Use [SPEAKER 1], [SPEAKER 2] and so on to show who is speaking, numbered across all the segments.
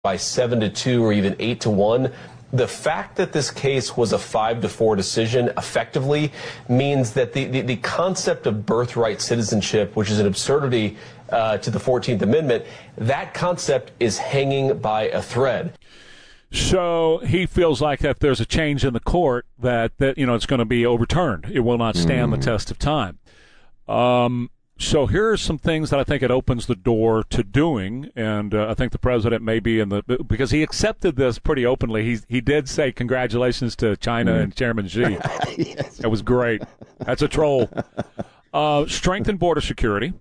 [SPEAKER 1] by 7-2 or even 8-1. The fact that this case was a 5-4 decision effectively means that the concept of birthright citizenship, which is an absurdity to the 14th Amendment, that concept is hanging by a thread.
[SPEAKER 2] So he feels like if there's a change in the court that it's going to be overturned. It will not stand the test of time. So here are some things that I think it opens the door to doing, and I think the president may be because he accepted this pretty openly. He did say congratulations to China and Chairman Xi. Yes. That was great. That's a troll. Strengthen border security,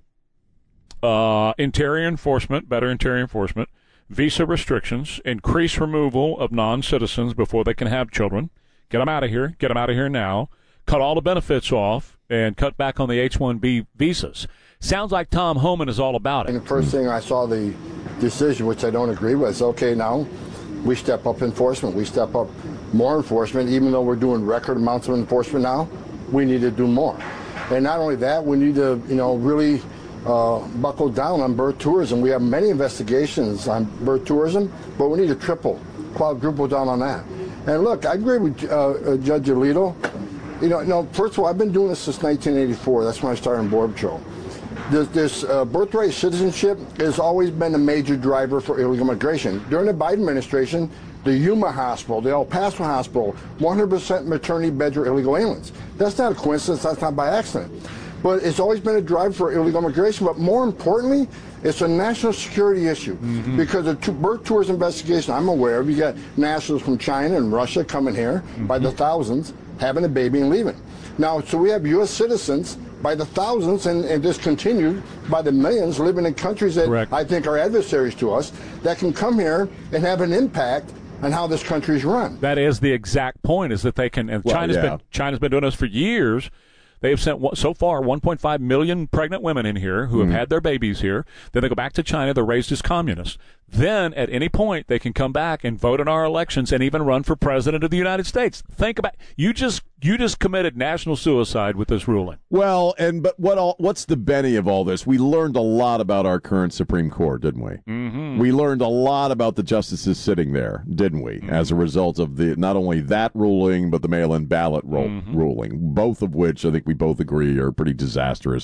[SPEAKER 2] interior enforcement, better interior enforcement, visa restrictions, increase removal of non-citizens before they can have children. Get them out of here. Get them out of here now. Cut all the benefits off and cut back on the H-1B visas. Sounds like Tom Homan is all about it.
[SPEAKER 3] And the first thing I saw the decision, which I don't agree with, is okay, now we step up enforcement. We step up more enforcement. Even though we're doing record amounts of enforcement now, we need to do more. And not only that, we need to, really buckle down on birth tourism. We have many investigations on birth tourism, but we need to quadruple down on that. And look, I agree with Judge Alito. First of all, I've been doing this since 1984. That's when I started in Border Patrol. This birthright citizenship has always been a major driver for illegal immigration. During the Biden administration, the Yuma Hospital, the El Paso Hospital, 100% maternity beds are illegal aliens. That's not a coincidence. That's not by accident. But it's always been a drive for illegal immigration. But more importantly, it's a national security issue. Because the birth tourism investigation I'm aware of, you got nationals from China and Russia coming here by the thousands, having a baby and leaving. Now, so we have U.S. citizens by the thousands and discontinued by the millions living in countries that I think are adversaries to us that can come here and have an impact on how this country is run.
[SPEAKER 2] That is the exact point, is that they can, and China's been doing this for years. They have sent, so far, 1.5 million pregnant women in here who have had their babies here. Then they go back to China. They're raised as communists. Then, at any point, they can come back and vote in our elections and even run for president of the United States. Think about you just committed national suicide with this ruling.
[SPEAKER 4] Well, but what's the Benny of all this? We learned a lot about our current Supreme Court, didn't we? We learned a lot about the justices sitting there, didn't we? As a result of not only that ruling, but the mail-in ballot ruling, both of which I think we both agree are pretty disastrous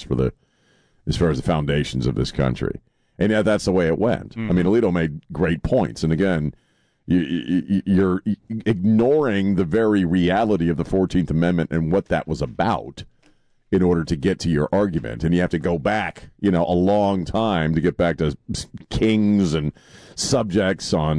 [SPEAKER 4] as far as the foundations of this country. And yet that's the way it went. I mean, Alito made great points. And again, you're ignoring the very reality of the 14th Amendment and what that was about in order to get to your argument. And you have to go back, a long time to get back to kings and subjects in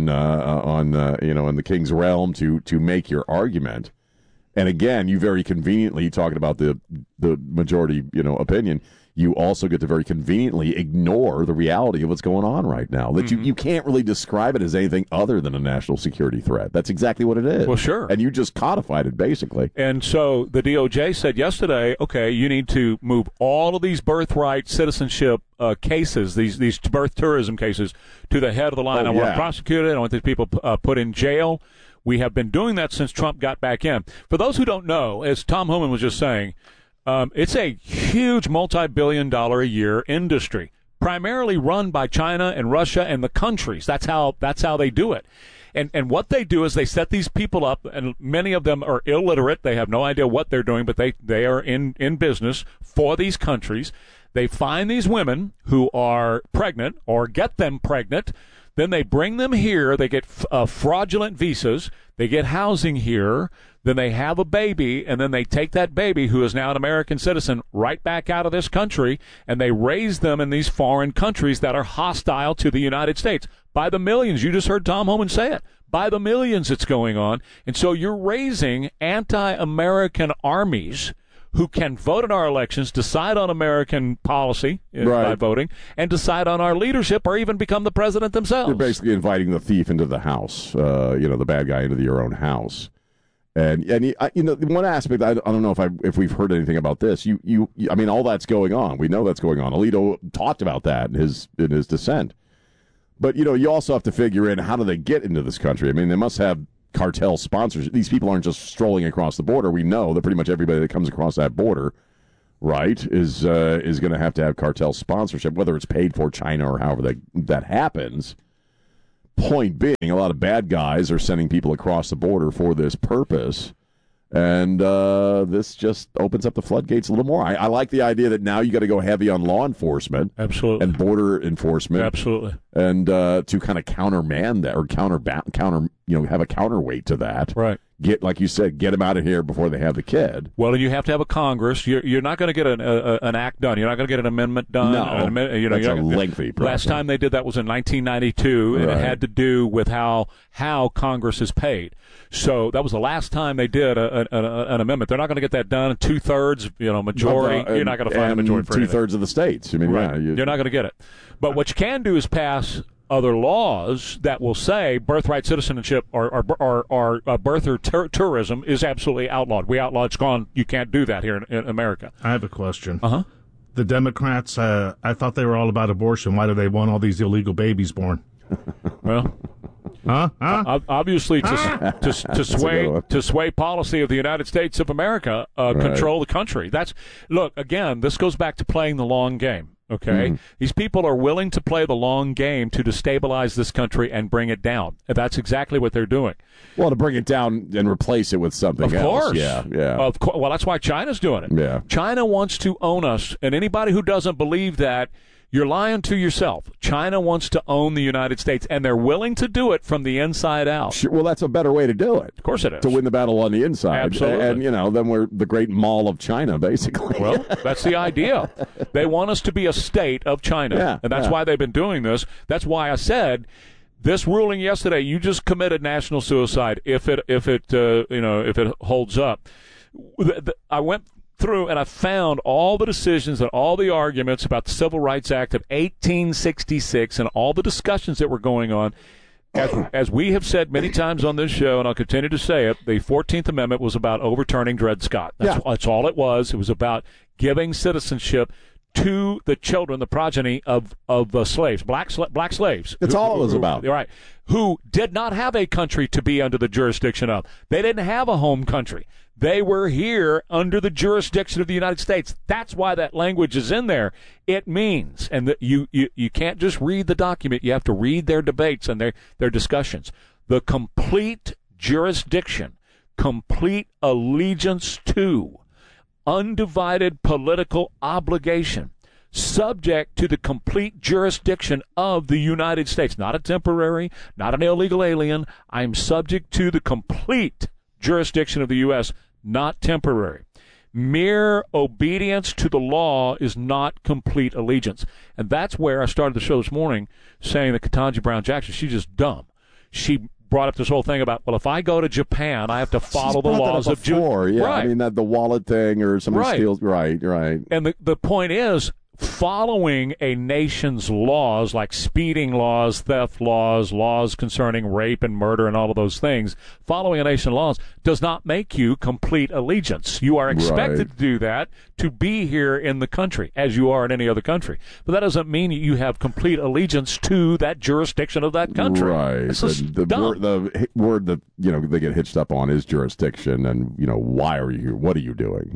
[SPEAKER 4] the king's realm to make your argument. And again, you very conveniently, talking about the majority, opinion, you also get to very conveniently ignore the reality of what's going on right now. That you can't really describe it as anything other than a national security threat. That's exactly what it is.
[SPEAKER 2] Well, sure.
[SPEAKER 4] And you just codified it, basically.
[SPEAKER 2] And so the DOJ said yesterday, okay, you need to move all of these birthright citizenship cases, these birth tourism cases, to the head of the line. I want to prosecute it. I want these people put in jail. We have been doing that since Trump got back in. For those who don't know, as Tom Homan was just saying, it's a huge multi-billion-dollar a year industry, primarily run by China and Russia and the countries. That's how they do it. And what they do is they set these people up, and many of them are illiterate. They have no idea what they're doing, but they are in business for these countries. They find these women who are pregnant or get them pregnant. Then they bring them here. They get fraudulent visas. They get housing here. Then they have a baby, and then they take that baby, who is now an American citizen, right back out of this country, and they raise them in these foreign countries that are hostile to the United States. By the millions. You just heard Tom Homan say it. By the millions it's going on. And so you're raising anti-American armies who can vote in our elections, decide on American policy by voting, and decide on our leadership, or even become the president themselves.
[SPEAKER 4] You're basically inviting the thief into the house, the bad guy into your own house. And one aspect, I don't know if we've heard anything about this. I mean, all that's going on. We know that's going on. Alito talked about that in his dissent. But you also have to figure in, how do they get into this country? I mean, they must have cartel sponsors. These people aren't just strolling across the border. We know that pretty much everybody that comes across that border, right, is going to have cartel sponsorship, whether it's paid for China or however that happens. point being, a lot of bad guys are sending people across the border for this purpose. And this just opens up the floodgates a little more. I like the idea that now you got to go heavy on law enforcement,
[SPEAKER 2] absolutely,
[SPEAKER 4] and border enforcement,
[SPEAKER 2] absolutely,
[SPEAKER 4] and to kind of countermand that or counter, have a counterweight to that,
[SPEAKER 2] right?
[SPEAKER 4] Get, like you said, get them out of here before they have the kid.
[SPEAKER 2] Well, and you have to have a Congress. You're not going to get an act done. You're not going to get an amendment done.
[SPEAKER 4] No, that's a lengthy process.
[SPEAKER 2] Last time they did that was in 1992, and it had to do with how Congress is paid. So that was the last time they did an amendment. They're not going to get that done. 2/3, majority. You're not going to find a majority for
[SPEAKER 4] 2/3 of the states. I mean,
[SPEAKER 2] right. You're not going to get it. But what you can do is pass other laws that will say birthright citizenship or birther tourism is absolutely outlawed. We outlaw. It's gone. You can't do that here in America.
[SPEAKER 5] I have a question.
[SPEAKER 2] The
[SPEAKER 5] Democrats, I thought they were all about abortion. Why do they want all these illegal babies born?
[SPEAKER 2] Well, obviously to sway policy of the United States of America, control the country. Again, this goes back to playing the long game. Okay, These people are willing to play the long game to destabilize this country and bring it down. And that's exactly what they're doing.
[SPEAKER 4] Well, to bring it down and replace it with something else.
[SPEAKER 2] Of course.
[SPEAKER 4] Yeah.
[SPEAKER 2] Well, that's why China's doing it.
[SPEAKER 4] Yeah.
[SPEAKER 2] China wants to own us, and anybody who doesn't believe that, you're lying to yourself. China wants to own the United States, and they're willing to do it from the inside out.
[SPEAKER 4] Sure, well, that's a better way to do it.
[SPEAKER 2] Of course it is.
[SPEAKER 4] To win the battle on the inside.
[SPEAKER 2] Absolutely.
[SPEAKER 4] And, then we're the great mall of China, basically.
[SPEAKER 2] Well, that's the idea. They want us to be a state of China, and that's why they've been doing this. That's why I said this ruling yesterday, you just committed national suicide if it holds up. I went through and I found all the decisions and all the arguments about the Civil Rights Act of 1866 and all the discussions that were going on. As we have said many times on this show, and I'll continue to say it, the 14th Amendment was about overturning Dred Scott. That's all it was. It was about giving citizenship to the children, the progeny of slaves, black slaves.
[SPEAKER 4] That's all it was about.
[SPEAKER 2] Right. Who did not have a country to be under the jurisdiction of. They didn't have a home country. They were here under the jurisdiction of the United States. That's why that language is in there. It means, and you can't just read the document. You have to read their debates and their discussions. The complete jurisdiction, complete allegiance to, undivided political obligation, subject to the complete jurisdiction of the United States. Not a temporary, not an illegal alien. I'm subject to the complete jurisdiction of the U.S., not temporary. Mere obedience to the law is not complete allegiance. And that's where I started the show this morning saying that Ketanji Brown Jackson, she's just dumb. She brought up this whole thing about, well, if I go to Japan, I have to follow the laws of Japan.
[SPEAKER 4] Yeah,
[SPEAKER 2] right.
[SPEAKER 4] I mean, the wallet thing or somebody steals. Right.
[SPEAKER 2] And the point is, following a nation's laws, like speeding laws, theft laws, laws concerning rape and murder and all of those things, following a nation's laws does not make you complete allegiance. You are expected to do that to be here in the country, as you are in any other country. But that doesn't mean you have complete allegiance to that jurisdiction of that country.
[SPEAKER 4] Right. The word that, they get hitched up on is jurisdiction and, why are you here? What are you doing?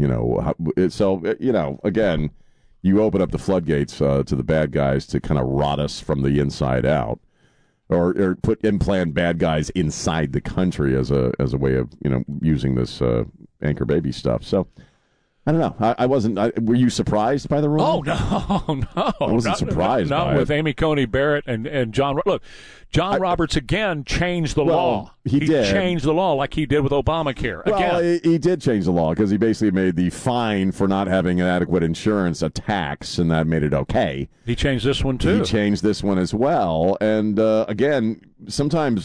[SPEAKER 4] Again, you open up the floodgates to the bad guys to kind of rot us from the inside out, or implant bad guys inside the country as a way of using this anchor baby stuff. So I don't know. I wasn't. Were you surprised by the ruling?
[SPEAKER 2] Oh no.
[SPEAKER 4] I wasn't surprised.
[SPEAKER 2] Not
[SPEAKER 4] by
[SPEAKER 2] with
[SPEAKER 4] it.
[SPEAKER 2] Amy Coney Barrett and John. Look, John Roberts again changed the law.
[SPEAKER 4] He did
[SPEAKER 2] change the law like he did with Obamacare. Again.
[SPEAKER 4] He did change the law because he basically made the fine for not having adequate insurance a tax, and that made it okay.
[SPEAKER 2] He changed this one too.
[SPEAKER 4] He changed this one as well, and again, sometimes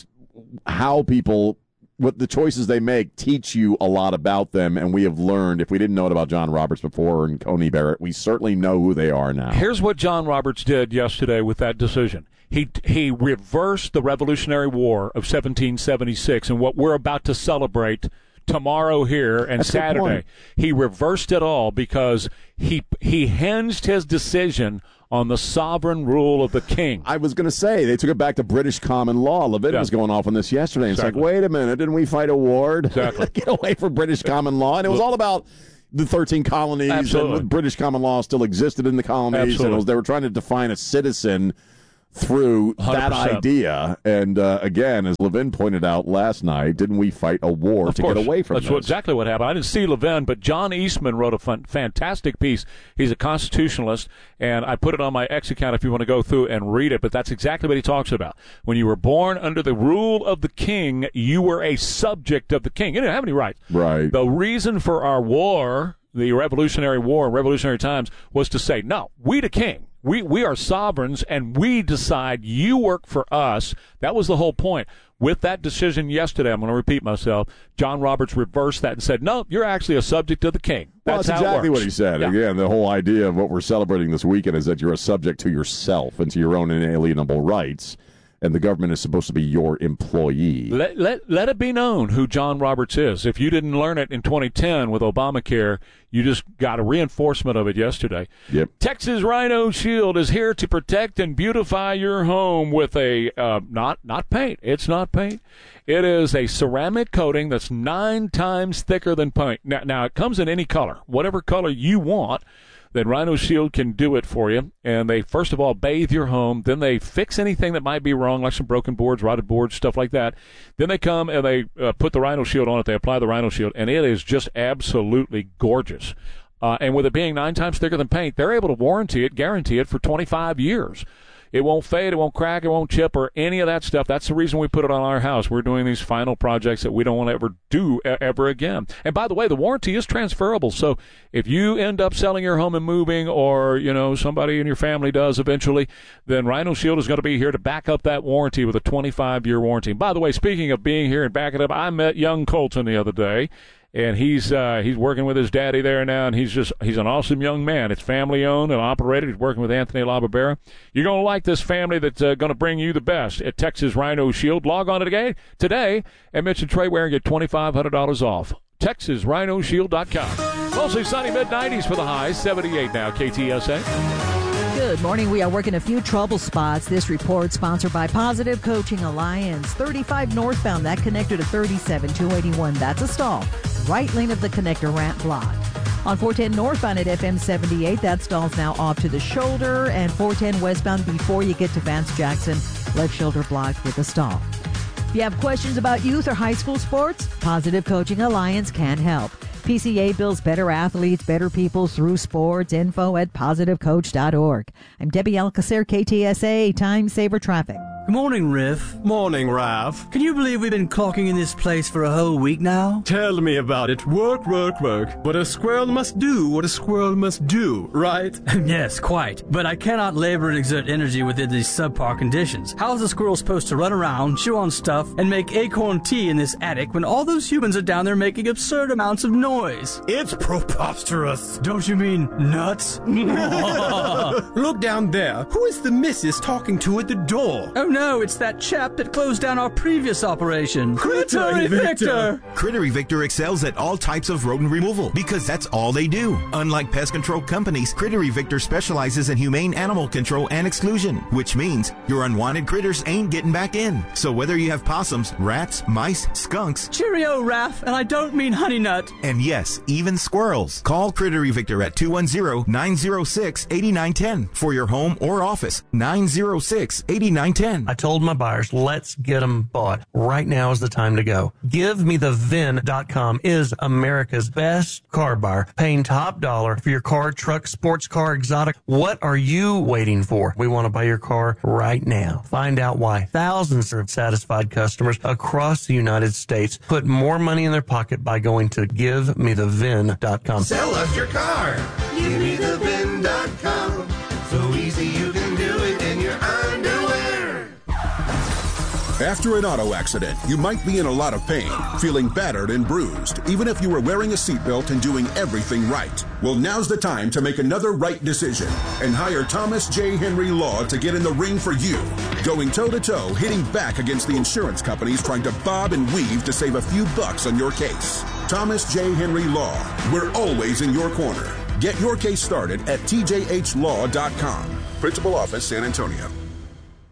[SPEAKER 4] what the choices they make teach you a lot about them, and we have learned, if we didn't know it about John Roberts before and Coney Barrett, we certainly know who they are now.
[SPEAKER 2] Here's what John Roberts did yesterday with that decision. He reversed the Revolutionary War of 1776 and what we're about to celebrate tomorrow here and
[SPEAKER 4] That's
[SPEAKER 2] Saturday. He reversed it all because he hinged his decision on the sovereign rule of the king.
[SPEAKER 4] I was going to say, they took it back to British common law. Levin was going off on this yesterday. It's like, wait a minute, didn't we fight a war to get away from British common law? And it was all about the 13 colonies.
[SPEAKER 2] Absolutely.
[SPEAKER 4] And British common law still existed in the colonies.
[SPEAKER 2] Absolutely.
[SPEAKER 4] And they were trying to define a citizen through
[SPEAKER 2] 100%.
[SPEAKER 4] that idea. And again, as Levin pointed out last night, didn't we fight a war to get away from this?
[SPEAKER 2] That's exactly what happened. I didn't see Levin, but John Eastman wrote a fantastic piece. He's a constitutionalist, and I put it on my X account if you want to go through and read it. But that's exactly what he talks about. When you were born under the rule of the king, you were a subject of the king. You didn't have any rights.
[SPEAKER 4] Right.
[SPEAKER 2] The reason for our war, the Revolutionary War in revolutionary times, was to say, no, we the king. We are sovereigns, and we decide you work for us. That was the whole point. With that decision yesterday, I'm going to repeat myself, John Roberts reversed that and said, no, you're actually a subject of the king. That's
[SPEAKER 4] well, exactly what he said.
[SPEAKER 2] Yeah.
[SPEAKER 4] Again, the whole idea of what we're celebrating this weekend is that you're a subject to yourself and to your own inalienable rights, and the government is supposed to be your employee.
[SPEAKER 2] Let it be known who John Roberts is. If you didn't learn it in 2010 with Obamacare, you just got a reinforcement of it yesterday.
[SPEAKER 4] Yep.
[SPEAKER 2] Texas Rhino Shield is here to protect and beautify your home with a not paint. It's not paint. It is a ceramic coating that's 9 times thicker than paint. Now it comes in any color, whatever color you want. Then Rhino Shield can do it for you. And they, first of all, bathe your home. Then they fix anything that might be wrong, like some broken boards, rotted boards, stuff like that. Then they come and they put the Rhino Shield on it. They apply the Rhino Shield, and it is just absolutely gorgeous. And with it being 9 times thicker than paint, they're able to warranty it, guarantee it for 25 years. It won't fade, it won't crack, it won't chip, or any of that stuff. That's the reason we put it on our house. We're doing these final projects that we don't want to ever do ever again. And by the way, the warranty is transferable. So if you end up selling your home and moving, or, you know, somebody in your family does eventually, then Rhino Shield is going to be here to back up that warranty with a 25-year warranty. And by the way, speaking of being here and backing up, I met young Colton the other day. And he's working with his daddy there now, and he's an awesome young man. It's family owned and operated. He's working with Anthony LaBarbera. You're going to like this family that's going to bring you the best at Texas Rhino Shield. Log on today and mention Trey Ware and get $2,500 off. TexasRhinoShield.com. Mostly sunny mid-90s for the highs. 78 now. KTSA.
[SPEAKER 6] Good morning. We are working a few trouble spots. This report sponsored by Positive Coaching Alliance. 35 northbound, that connector to 37, 281. That's a stall. Right lane of the connector ramp blocked. On 410 northbound at FM 78, that stall's now off to the shoulder. And 410 westbound before you get to Vance Jackson, left shoulder blocked with a stall. If you have questions about youth or high school sports, Positive Coaching Alliance can help. PCA builds better athletes, better people through sports. Info at positivecoach.org. I'm Debbie Alcacer, KTSA, Time Saver Traffic.
[SPEAKER 7] Good morning, Riff.
[SPEAKER 8] Morning, Ralph.
[SPEAKER 7] Can you believe we've been clocking in this place for a whole week now?
[SPEAKER 8] Tell me about it. Work, work, work. But a squirrel must do what a squirrel must do, right?
[SPEAKER 7] Yes, quite. But I cannot labor and exert energy within these subpar conditions. How is a squirrel supposed to run around, chew on stuff, and make acorn tea in this attic when all those humans are down there making absurd amounts of noise?
[SPEAKER 8] It's preposterous.
[SPEAKER 7] Don't you mean nuts?
[SPEAKER 8] Look down there. Who is the missus talking to at the door?
[SPEAKER 7] Oh no, it's that chap that closed down our previous operation. Critter Victor!
[SPEAKER 9] Critter Victor excels at all types of rodent removal because that's all they do. Unlike pest control companies, Critter Victor specializes in humane animal control and exclusion, which means your unwanted critters ain't getting back in. So whether you have possums, rats, mice, skunks...
[SPEAKER 7] Cheerio, Raph, and I don't mean honey nut.
[SPEAKER 9] And yes, even squirrels. Call Critter Victor at 210-906-8910 for your home or office. 906-8910.
[SPEAKER 10] I told my buyers, let's get them bought. Right now is the time to go. GiveMeTheVin.com is America's best car buyer, paying top dollar for your car, truck, sports car, exotic. What are you waiting for? We want to buy your car right now. Find out why thousands of satisfied customers across the United States put more money in their pocket by going to GiveMeTheVin.com.
[SPEAKER 11] Sell us your car. GiveMeTheVin.com. So easy you can do it in your underwear.
[SPEAKER 12] After an auto accident, you might be in a lot of pain, feeling battered and bruised, even if you were wearing a seatbelt and doing everything right. Well, now's the time to make another right decision and hire Thomas J. Henry Law to get in the ring for you. Going toe-to-toe, hitting back against the insurance companies trying to bob and weave to save a few bucks on your case. Thomas J. Henry Law. We're always in your corner. Get your case started at tjhlaw.com. Principal Office, San Antonio.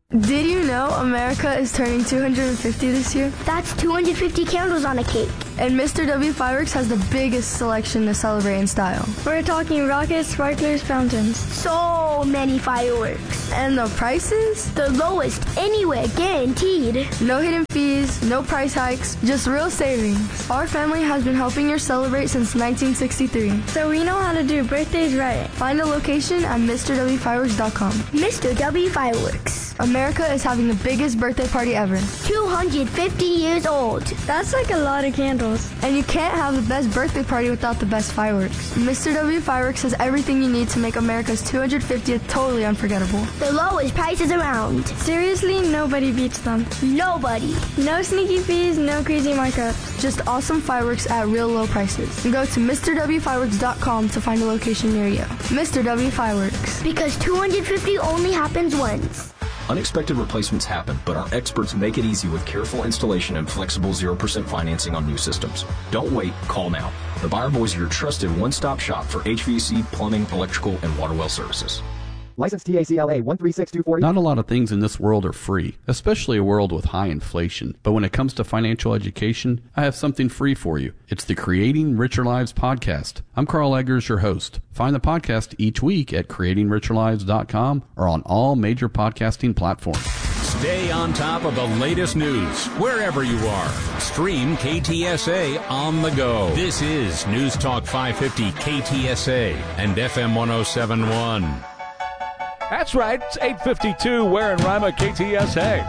[SPEAKER 13] Did you know America is turning 250 this year?
[SPEAKER 14] That's 250 candles on a cake.
[SPEAKER 13] And Mr. W Fireworks has the biggest selection to celebrate in style.
[SPEAKER 14] We're talking rockets, sparklers, fountains. So many fireworks.
[SPEAKER 13] And the prices?
[SPEAKER 14] The lowest anywhere, guaranteed.
[SPEAKER 13] No hidden fees, no price hikes, just real savings. Our family has been helping you celebrate since 1963.
[SPEAKER 14] So we know how to do birthdays right.
[SPEAKER 13] Find a location at MrWFireworks.com.
[SPEAKER 14] Mr. W Fireworks.
[SPEAKER 13] America is having the biggest birthday party ever.
[SPEAKER 14] 250 years old.
[SPEAKER 13] That's like a lot of candles. And you can't have the best birthday party without the best fireworks. Mr. W Fireworks has everything you need to make America's 250th totally unforgettable.
[SPEAKER 14] The lowest prices around.
[SPEAKER 13] Seriously, nobody beats them.
[SPEAKER 14] Nobody.
[SPEAKER 13] No sneaky fees, no crazy markups. Just awesome fireworks at real low prices. And go to MrWFireworks.com to find a location near you. Mr. W Fireworks.
[SPEAKER 14] Because 250 only happens once.
[SPEAKER 15] Unexpected replacements happen, but our experts make it easy with careful installation and flexible 0% financing on new systems. Don't wait, call now. The Buyer Boys are your trusted one-stop shop for HVAC, plumbing, electrical, and water well services.
[SPEAKER 16] License TACLA 136240.
[SPEAKER 17] Not a lot of things in this world are free, especially a world with high inflation. But when it comes to financial education, I have something free for you. It's the Creating Richer Lives podcast. I'm Carl Eggers, your host. Find the podcast each week at creatingricherlives.com or on all major podcasting platforms.
[SPEAKER 18] Stay on top of the latest news wherever you are. Stream KTSA on the go. This is News Talk 550 KTSA and FM 107.1.
[SPEAKER 2] That's right. It's 8:52. Where in Rima, KTSA.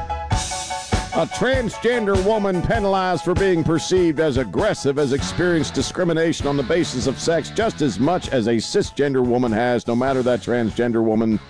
[SPEAKER 4] A transgender woman penalized for being perceived as aggressive has experienced discrimination on the basis of sex just as much as a cisgender woman has, no matter that transgender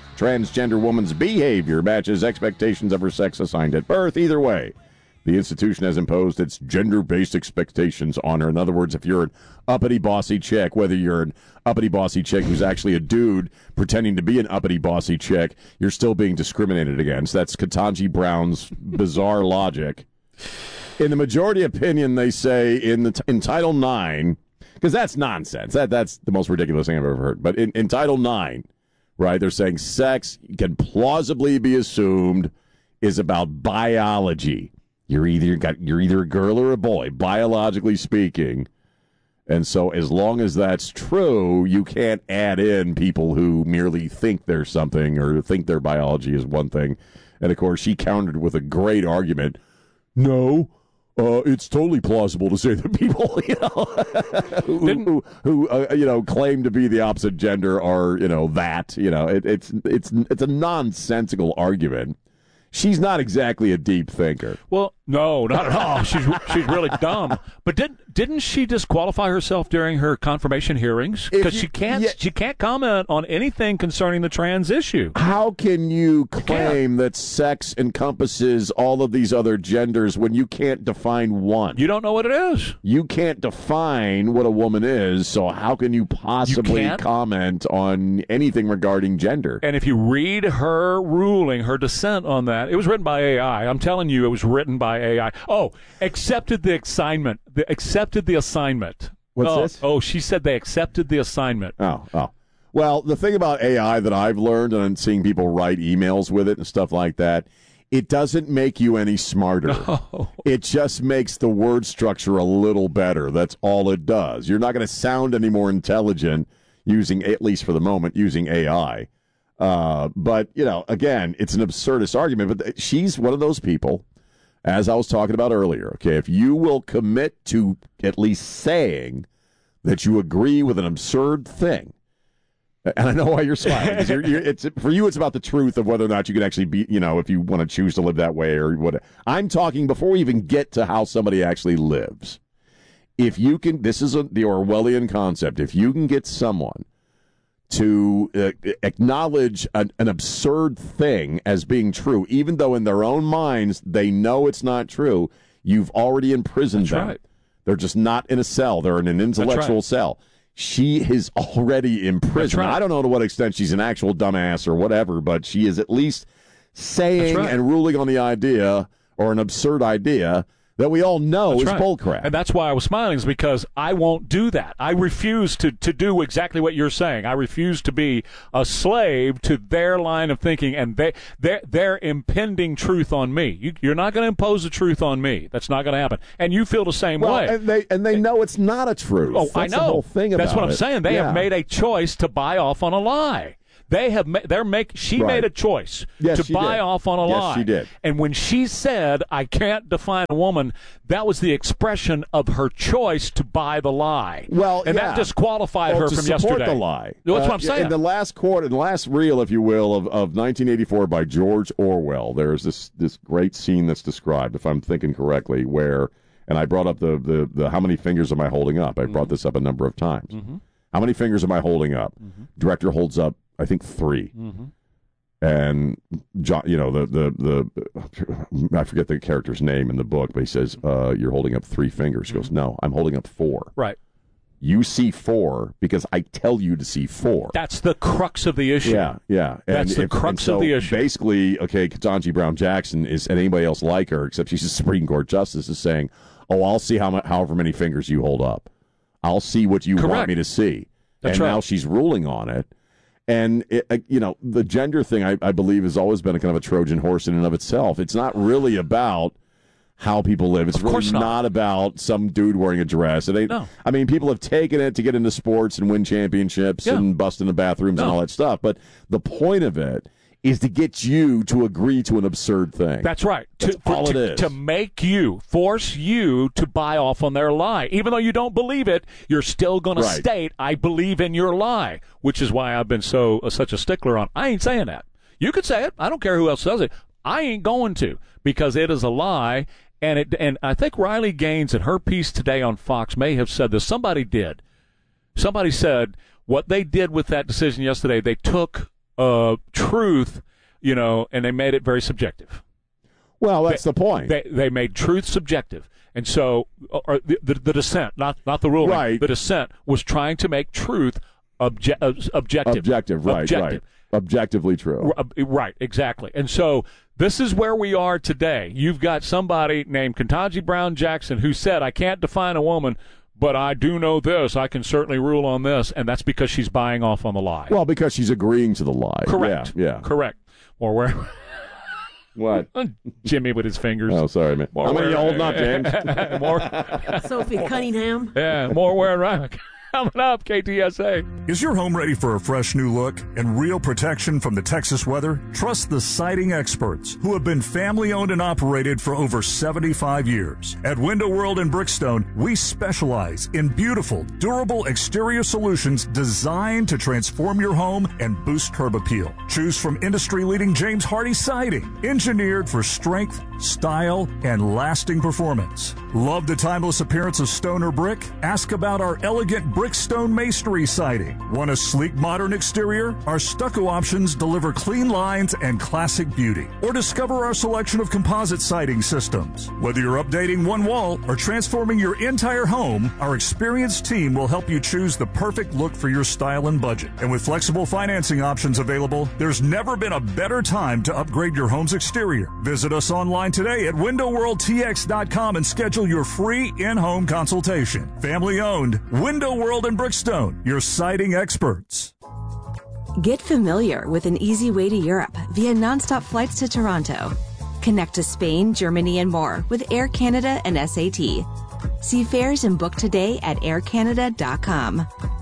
[SPEAKER 4] woman's behavior matches expectations of her sex assigned at birth. Either way, the institution has imposed its gender-based expectations on her. In other words, if you're an uppity bossy chick, whether you're an uppity bossy chick who's actually a dude pretending to be an uppity bossy chick, you're still being discriminated against. That's Ketanji Brown's bizarre logic. In the majority opinion, they say in Title IX, because that's nonsense. That's the most ridiculous thing I've ever heard. But in Title IX, right, they're saying sex can plausibly be assumed is about biology. You're either a girl or a boy, biologically speaking. And so as long as that's true, you can't add in people who merely think they're something or think their biology is one thing. And, of course, she countered with a great argument. No, it's totally plausible to say that people, who claim to be the opposite gender are, that. It's a nonsensical argument. She's not exactly a deep thinker.
[SPEAKER 2] Well, no, not at all. She's really dumb. But didn't she disqualify herself during her confirmation hearings? Because she can't comment on anything concerning the trans issue.
[SPEAKER 4] How can you claim that sex encompasses all of these other genders when you can't define one?
[SPEAKER 2] You don't know what it is.
[SPEAKER 4] You can't define what a woman is, so how can you possibly comment on anything regarding gender?
[SPEAKER 2] And if you read her ruling, her dissent on that, it was written by AI. I'm telling you, it was written by AI. Oh, accepted the assignment. Accepted the assignment.
[SPEAKER 4] What's this?
[SPEAKER 2] Oh, she said they accepted the assignment.
[SPEAKER 4] Oh. Well, the thing about AI that I've learned, and I'm seeing people write emails with it and stuff like that, it doesn't make you any smarter.
[SPEAKER 2] No.
[SPEAKER 4] It just makes the word structure a little better. That's all it does. You're not going to sound any more intelligent using, at least for the moment, using AI. But, again, it's an absurdist argument. But she's one of those people, as I was talking about earlier, okay, if you will commit to at least saying that you agree with an absurd thing, and I know why you're smiling. For you, it's about the truth of whether or not you can actually be, if you want to choose to live that way or what. I'm talking before we even get to how somebody actually lives. If you can, this is the Orwellian concept. If you can get someone to acknowledge an absurd thing as being true, even though in their own minds they know it's not true, you've already imprisoned them. Right. They're just not in a cell. They're in an intellectual cell. She is already imprisoned. Right. I don't know to what extent she's an actual dumbass or whatever, but she is at least saying and ruling on the idea, or an absurd idea, that we all know is bullcrap.
[SPEAKER 2] And that's why I was smiling, is because I won't do that. I refuse to do exactly what you're saying. I refuse to be a slave to their line of thinking and their impending truth on me. You're not going to impose the truth on me. That's not going to happen. And you feel the same way.
[SPEAKER 4] And they know it's not a truth.
[SPEAKER 2] Oh,
[SPEAKER 4] that's
[SPEAKER 2] I know.
[SPEAKER 4] The whole thing about
[SPEAKER 2] that's what I'm
[SPEAKER 4] it.
[SPEAKER 2] saying. They have made a choice to buy off on a lie. They have. She made a choice to buy off on a lie.
[SPEAKER 4] Yes, she did.
[SPEAKER 2] And when she said, "I can't define a woman," that was the expression of her choice to buy the lie.
[SPEAKER 4] Well,
[SPEAKER 2] and that disqualified her
[SPEAKER 4] to
[SPEAKER 2] from
[SPEAKER 4] support
[SPEAKER 2] yesterday.
[SPEAKER 4] The lie.
[SPEAKER 2] That's what I'm saying.
[SPEAKER 4] In the last reel, if you will, of 1984 by George Orwell, there's this great scene that's described, if I'm thinking correctly, where, and I brought up the how many fingers am I holding up? I brought this up a number of times.
[SPEAKER 2] Mm-hmm.
[SPEAKER 4] How many fingers am I holding up?
[SPEAKER 2] Mm-hmm.
[SPEAKER 4] Director holds up, I think, 3.
[SPEAKER 2] Mm-hmm.
[SPEAKER 4] And John, the I forget the character's name in the book, but he says, "You're holding up 3 fingers." He goes, "No, I'm holding up 4."
[SPEAKER 2] Right.
[SPEAKER 4] You see 4 because I tell you to see 4.
[SPEAKER 2] That's the crux of the issue.
[SPEAKER 4] Yeah.
[SPEAKER 2] That's the crux of the issue.
[SPEAKER 4] Basically, Ketanji Brown Jackson and anybody else like her, except she's a Supreme Court justice, is saying, "Oh, I'll see however many fingers you hold up. I'll see what you want me to see."
[SPEAKER 2] That's
[SPEAKER 4] Now she's ruling on it. And, the gender thing, I believe, has always been a kind of a Trojan horse in and of itself. It's not really about how people live. It's really not about some dude wearing a dress. No. I mean, people have taken it to get into sports and win championships and bust in the bathrooms and all that stuff. But the point of it is to get you to agree to an absurd thing.
[SPEAKER 2] That's right.
[SPEAKER 4] That's all it is.
[SPEAKER 2] To force you to buy off on their lie. Even though you don't believe it, you're still going to state, "I believe in your lie," which is why I've been such a stickler on, I ain't saying that. You could say it. I don't care who else says it. I ain't going to, because it is a lie. And I think Riley Gaines in her piece today on Fox may have said this. Somebody did. Somebody said what they did with that decision yesterday, they took truth, and they made it very subjective.
[SPEAKER 4] Well, that's the point.
[SPEAKER 2] They made truth subjective. And so the dissent, not the ruling, the dissent was trying to make truth objective.
[SPEAKER 4] Right. Objectively true.
[SPEAKER 2] Right, exactly. And so this is where we are today. You've got somebody named Ketanji Brown Jackson who said, "I can't define a woman, but I do know this. I can certainly rule on this," and that's because she's buying off on the lie.
[SPEAKER 4] Well, because she's agreeing to the lie.
[SPEAKER 2] Correct.
[SPEAKER 4] Yeah.
[SPEAKER 2] Correct. Or where?
[SPEAKER 4] What?
[SPEAKER 2] Jimmy with his fingers.
[SPEAKER 4] Oh, sorry, man. How many are you holding up, James?
[SPEAKER 19] Sophie Cunningham.
[SPEAKER 2] Yeah, more wearing right. Coming up, KTSA.
[SPEAKER 20] Is your home ready for a fresh new look and real protection from the Texas weather? Trust the siding experts who have been family owned and operated for over 75 years. At Window World in Brickstone, we specialize in beautiful, durable exterior solutions designed to transform your home and boost curb appeal. Choose from industry-leading James Hardie siding, engineered for strength, style, and lasting performance. Love the timeless appearance of stone or brick? Ask about our elegant Brickstone masonry siding. Want a sleek, modern exterior? Our stucco options deliver clean lines and classic beauty. Or discover our selection of composite siding systems. Whether you're updating one wall or transforming your entire home, our experienced team will help you choose the perfect look for your style and budget. And with flexible financing options available, there's never been a better time to upgrade your home's exterior. Visit us online today at WindowWorldTX.com and schedule your free in-home consultation. Family owned, Window World in Brickstone, your siding experts.
[SPEAKER 21] Get familiar with an easy way to Europe via nonstop flights to Toronto. Connect to Spain, Germany, and more with Air Canada and SAT. See fares and book today at aircanada.com.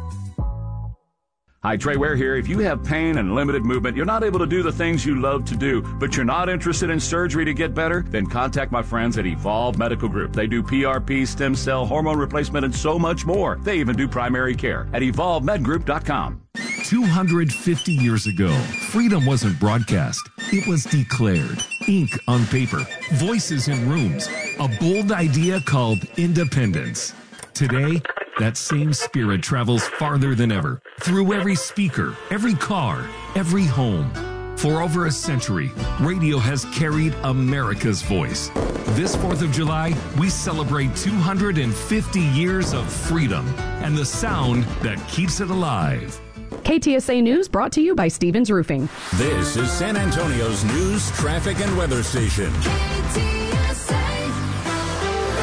[SPEAKER 22] Hi, Trey Ware here. If you have pain and limited movement, you're not able to do the things you love to do, but you're not interested in surgery to get better, then contact my friends at Evolve Medical Group. They do PRP, stem cell, hormone replacement, and so much more. They even do primary care at EvolveMedGroup.com.
[SPEAKER 23] 250 years ago, freedom wasn't broadcast. It was declared. Ink on paper, voices in rooms, a bold idea called independence. Today, that same spirit travels farther than ever, through every speaker, every car, every home. For over a century, radio has carried America's voice. This 4th of July, we celebrate 250 years of freedom and the sound that keeps it alive.
[SPEAKER 24] KTSA News brought to you by Stevens Roofing.
[SPEAKER 18] This is San Antonio's news, traffic, and weather station.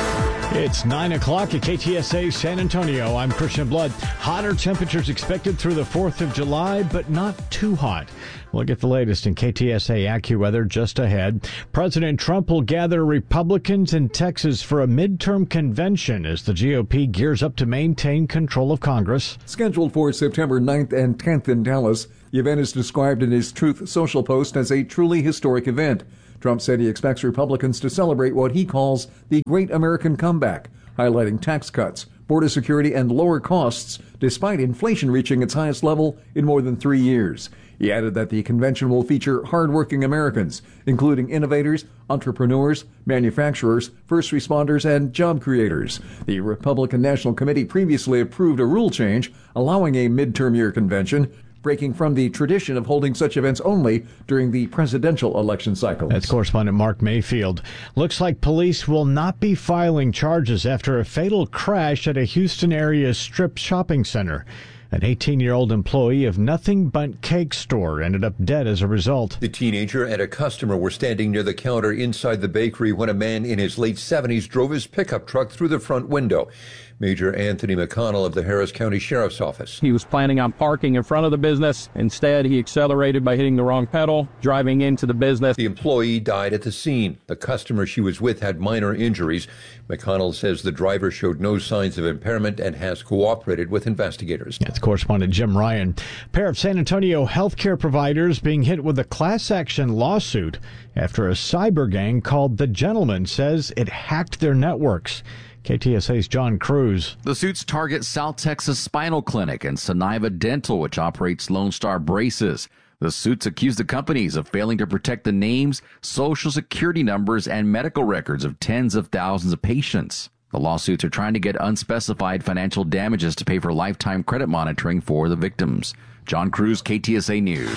[SPEAKER 1] It's 9 o'clock at KTSA San Antonio. I'm Christian Blood. Hotter temperatures expected through the 4th of July, but not too hot. We'll get the latest in KTSA AccuWeather just ahead. President Trump will gather Republicans in Texas for a midterm convention as the GOP gears up to maintain control of Congress.
[SPEAKER 3] Scheduled for September 9th and 10th in Dallas, the event is described in his Truth Social post as a truly historic event. Trump said he expects Republicans to celebrate what he calls the Great American Comeback, highlighting tax cuts, border security, and lower costs, despite inflation reaching its highest level in more than 3 years. He added that the convention will feature hardworking Americans, including innovators, entrepreneurs, manufacturers, first responders, and job creators. The Republican National Committee previously approved a rule change allowing a midterm year convention, breaking from the tradition of holding such events only during the presidential election cycle.
[SPEAKER 1] That's correspondent Mark Mayfield. Looks like police will not be filing charges after a fatal crash at a Houston area strip shopping center. An 18-year-old employee of Nothing Bundt Cake store ended up dead as a result.
[SPEAKER 5] The teenager and a customer were standing near the counter inside the bakery when a man in his late 70s drove his pickup truck through the front window. Major Anthony McConnell of the Harris County Sheriff's Office.
[SPEAKER 6] He was planning on parking in front of the business. Instead, he accelerated by hitting the wrong pedal, driving into the business.
[SPEAKER 5] The employee died at the scene. The customer she was with had minor injuries. McConnell says the driver showed no signs of impairment and has cooperated with investigators.
[SPEAKER 1] That's correspondent Jim Ryan. A pair of San Antonio healthcare providers being hit with a class action lawsuit after a cyber gang called The Gentleman says it hacked their networks. KTSA's John Cruz.
[SPEAKER 25] The suits target South Texas Spinal Clinic and Soniva Dental, which operates Lone Star Braces. The suits accuse the companies of failing to protect the names, social security numbers, and medical records of tens of thousands of patients. The lawsuits are trying to get unspecified financial damages to pay for lifetime credit monitoring for the victims. John Cruz, KTSA News.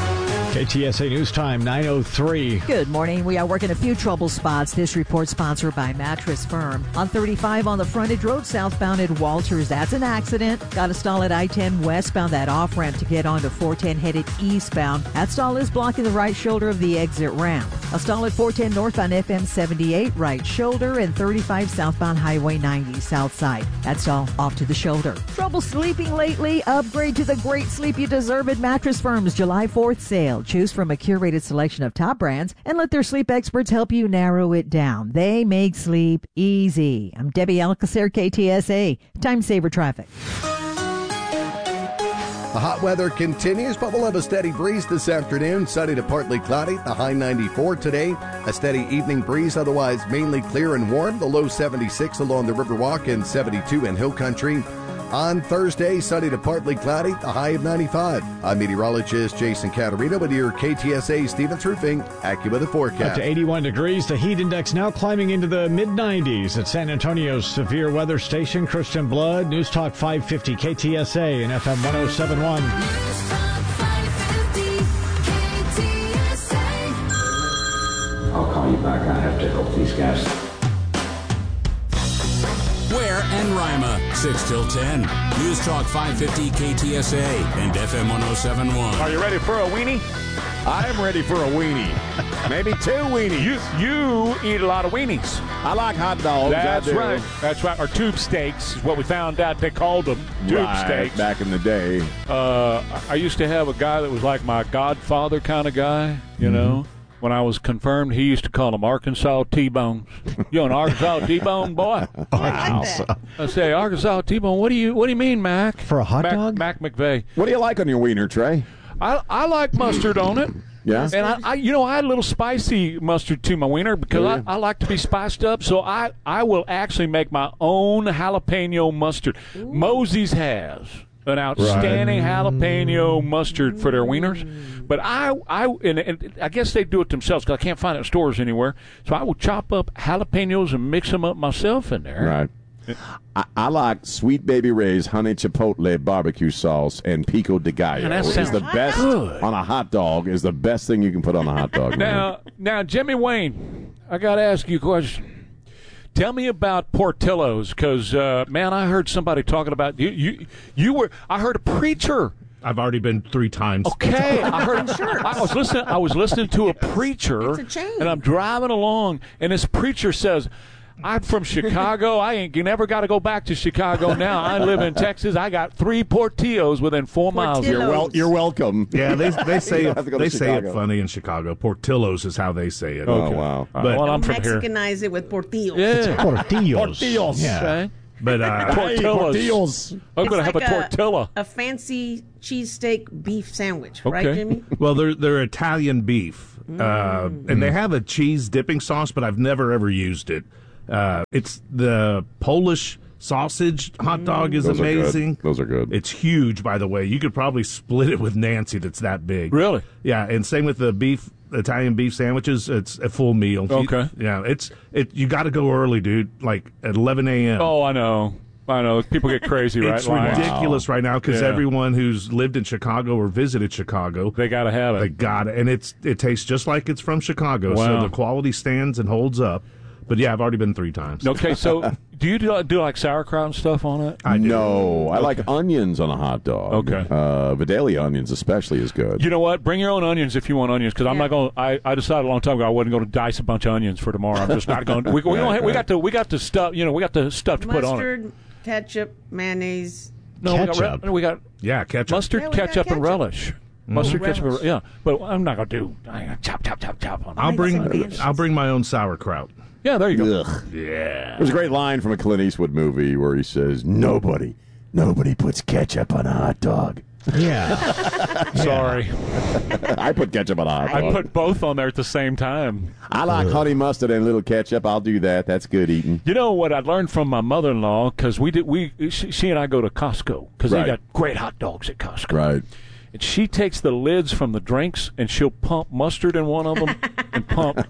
[SPEAKER 1] KTSA News Time, 9:03.
[SPEAKER 26] Good morning. We are working a few trouble spots. This report sponsored by Mattress Firm. On 35 on the frontage road southbound at Walters. That's an accident. Got a stall at I-10 westbound, that off-ramp to get onto 410 headed eastbound. That stall is blocking the right shoulder of the exit ramp. A stall at 410 northbound FM 78, right shoulder, and 35 southbound Highway 90 south side. That stall off to the shoulder. Trouble sleeping lately? Upgrade to the great sleep you deserve at Mattress Firm's July 4th sale. Choose from a curated selection of top brands and let their sleep experts help you narrow it down. They make sleep easy. I'm Debbie Alcacer, KTSA. Time saver traffic.
[SPEAKER 27] The hot weather continues, but we'll have a steady breeze this afternoon. Sunny to partly cloudy, the high 94 today. A steady evening breeze, otherwise mainly clear and warm. The low 76 along the Riverwalk and 72 in Hill Country. On Thursday, sunny to partly cloudy, the high of 95. I'm meteorologist Jason Caterino with your KTSA Stevens Roofing AccuWeather forecast.
[SPEAKER 1] Up to 81 degrees, the heat index now climbing into the mid-90s at San Antonio's severe weather station. Christian Blood, News Talk 550 KTSA and FM 107.1.
[SPEAKER 11] News Talk 550 KTSA.
[SPEAKER 28] I'll call you back. I have to help these guys.
[SPEAKER 18] Ware and Rima, 6 till 10. News Talk 550 KTSA and FM 107.1.
[SPEAKER 2] Are you ready for a weenie?
[SPEAKER 4] I'm ready for a weenie. Maybe 2 weenies.
[SPEAKER 2] You eat a lot of weenies.
[SPEAKER 4] I like hot dogs.
[SPEAKER 2] That's right. That's right. Or tube steaks is what we found out they called them. Tube steaks.
[SPEAKER 4] Back in the day.
[SPEAKER 2] I used to have a guy that was like my godfather kind of guy, you know. When I was confirmed, he used to call them Arkansas T-bones. You an Arkansas T-bone, boy?
[SPEAKER 4] Wow.
[SPEAKER 2] I say, Arkansas T-bone, what do you mean, Mac?
[SPEAKER 1] For a hot dog?
[SPEAKER 2] Mac McVeigh.
[SPEAKER 4] What do you like on your wiener, Trey?
[SPEAKER 2] I like mustard on it.
[SPEAKER 4] Yeah?
[SPEAKER 2] And I add a little spicy mustard to my wiener because I like to be spiced up. So I will actually make my own jalapeno mustard. Ooh. Mosey's has an outstanding jalapeno mustard for their wieners. But I guess they do it themselves because I can't find it in stores anywhere. So I will chop up jalapenos and mix them up myself in there.
[SPEAKER 4] Right. I like Sweet Baby Ray's honey chipotle barbecue sauce and pico de gallo.
[SPEAKER 2] Man, that sounds
[SPEAKER 4] the best
[SPEAKER 2] good.
[SPEAKER 4] On a hot dog. Is the best thing you can put on a hot dog.
[SPEAKER 2] Now, Jimmy Wayne, I got to ask you a question. Tell me about Portillo's, because man, I heard somebody talking about you were. I heard a preacher.
[SPEAKER 29] I've already been 3 times.
[SPEAKER 2] Okay, I heard. I was listening to a preacher,
[SPEAKER 19] It's a chain.
[SPEAKER 2] and I'm driving along, and this preacher says, I'm from Chicago. I ain't never got to go back to Chicago now. I live in Texas. I got 3 Portillos within 4 miles.
[SPEAKER 4] You're welcome.
[SPEAKER 29] Yeah, they say it funny in Chicago. Portillos is how they say it.
[SPEAKER 4] Okay. Oh, wow.
[SPEAKER 29] But
[SPEAKER 19] well, I'm from here. Mexicanize it with Portillos.
[SPEAKER 2] Yeah.
[SPEAKER 1] Portillos.
[SPEAKER 2] Yeah. Okay.
[SPEAKER 29] But
[SPEAKER 2] Tortillas. I'm going to have a tortilla.
[SPEAKER 19] A fancy cheesesteak beef sandwich, right, Jimmy?
[SPEAKER 29] Well, they're Italian beef, and they have a cheese dipping sauce, but I've never ever used it. It's the Polish sausage hot dog is amazing.
[SPEAKER 4] Those are good.
[SPEAKER 29] It's huge, by the way. You could probably split it with Nancy. That's that big.
[SPEAKER 2] Really?
[SPEAKER 29] Yeah, and same with the Italian beef sandwiches. It's a full meal.
[SPEAKER 2] Okay.
[SPEAKER 29] You got to go early, dude. Like at 11 a.m.
[SPEAKER 2] Oh, I know. People get crazy, right?
[SPEAKER 29] It's ridiculous right now because everyone who's lived in Chicago or visited Chicago,
[SPEAKER 2] they got to have it.
[SPEAKER 29] They got it, and it tastes just like it's from Chicago.
[SPEAKER 2] Wow.
[SPEAKER 29] So the quality stands and holds up. But yeah, I've already been 3 times.
[SPEAKER 2] Okay, so do you do like sauerkraut and stuff on it?
[SPEAKER 29] I do.
[SPEAKER 4] No, I like onions on a hot dog.
[SPEAKER 2] Okay,
[SPEAKER 4] Vidalia onions especially is good.
[SPEAKER 2] You know what? Bring your own onions if you want onions, because I'm not going. I decided a long time ago I wasn't going to dice a bunch of onions for tomorrow. I'm just not going. We got the stuff. We got the stuff to put on it.
[SPEAKER 19] Mustard, ketchup, mayonnaise.
[SPEAKER 2] No,
[SPEAKER 1] ketchup.
[SPEAKER 2] we got
[SPEAKER 29] ketchup.
[SPEAKER 2] Mustard, ketchup, and relish. Mustard, ketchup, yeah. But I'm not going to do chop on it.
[SPEAKER 29] I'll bring my own sauerkraut.
[SPEAKER 2] Yeah, there you go.
[SPEAKER 4] Ugh.
[SPEAKER 29] Yeah.
[SPEAKER 4] There's a great line from a Clint Eastwood movie where he says, Nobody puts ketchup on a hot dog.
[SPEAKER 1] Yeah.
[SPEAKER 2] Sorry.
[SPEAKER 4] I put ketchup on a hot dog.
[SPEAKER 2] I put both on there at the same time.
[SPEAKER 4] I like honey mustard and a little ketchup. I'll do that. That's good eating.
[SPEAKER 2] You know what I learned from my mother-in-law, because she and I go to Costco, because they got great hot dogs at Costco.
[SPEAKER 4] Right.
[SPEAKER 2] And she takes the lids from the drinks and she'll pump mustard in one of them and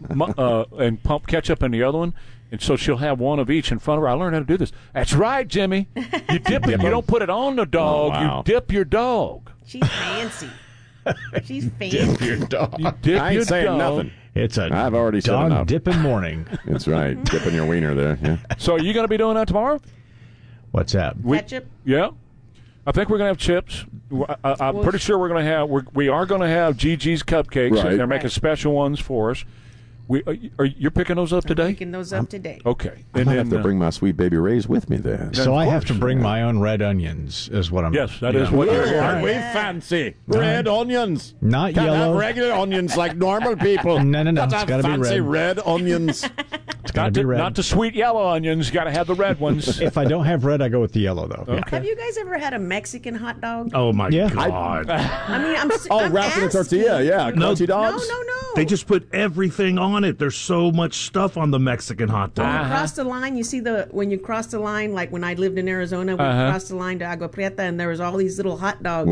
[SPEAKER 2] pump ketchup in the other one. And so she'll have one of each in front of her. I learned how to do this. That's right, Jimmy. You dip it. You don't put it on the dog.
[SPEAKER 4] Oh, wow.
[SPEAKER 2] You dip your dog.
[SPEAKER 19] She's fancy. She's fancy.
[SPEAKER 4] Dip your dog.
[SPEAKER 2] You dip
[SPEAKER 4] I ain't
[SPEAKER 2] your
[SPEAKER 4] saying
[SPEAKER 2] dog.
[SPEAKER 4] nothing.
[SPEAKER 1] I've
[SPEAKER 4] already said
[SPEAKER 1] dog
[SPEAKER 4] enough.
[SPEAKER 1] dipping morning.
[SPEAKER 4] That's right. Dipping your wiener there. Yeah.
[SPEAKER 2] So are you going to be doing that tomorrow?
[SPEAKER 1] What's that?
[SPEAKER 19] Ketchup?
[SPEAKER 2] Yeah. I think we're going to have chips. I'm pretty sure we're going to have. We are going to have Gigi's cupcakes.
[SPEAKER 4] Right.
[SPEAKER 2] They're making special ones for us. You're picking those up today?
[SPEAKER 19] Picking those up today.
[SPEAKER 2] Okay.
[SPEAKER 4] I might have to bring my sweet baby Ray's with me then.
[SPEAKER 1] So I have to bring my own red onions, is what I'm.
[SPEAKER 2] Yes, that is what you're.
[SPEAKER 4] Aren't we fancy? Red onions.
[SPEAKER 1] Not
[SPEAKER 4] Can't
[SPEAKER 1] yellow.
[SPEAKER 4] have regular onions like normal people.
[SPEAKER 1] No.
[SPEAKER 4] Got
[SPEAKER 1] It's got to be
[SPEAKER 4] fancy
[SPEAKER 1] red.
[SPEAKER 4] onions.
[SPEAKER 1] It's got to be red.
[SPEAKER 2] Not the sweet yellow onions. You got to have the red ones.
[SPEAKER 1] If I don't have red, I go with the yellow, though.
[SPEAKER 2] Okay.
[SPEAKER 19] Have you guys ever had a Mexican hot dog?
[SPEAKER 29] Oh, my God.
[SPEAKER 19] I mean, I'm
[SPEAKER 4] wrapped in a tortilla. Yeah, crunchy dogs.
[SPEAKER 19] No.
[SPEAKER 29] They just put everything on it. There's so much stuff on the Mexican hot dog.
[SPEAKER 19] When you cross the line, you see when you cross the line, like when I lived in Arizona, we crossed the line to Agua Prieta, and there was all these little hot dog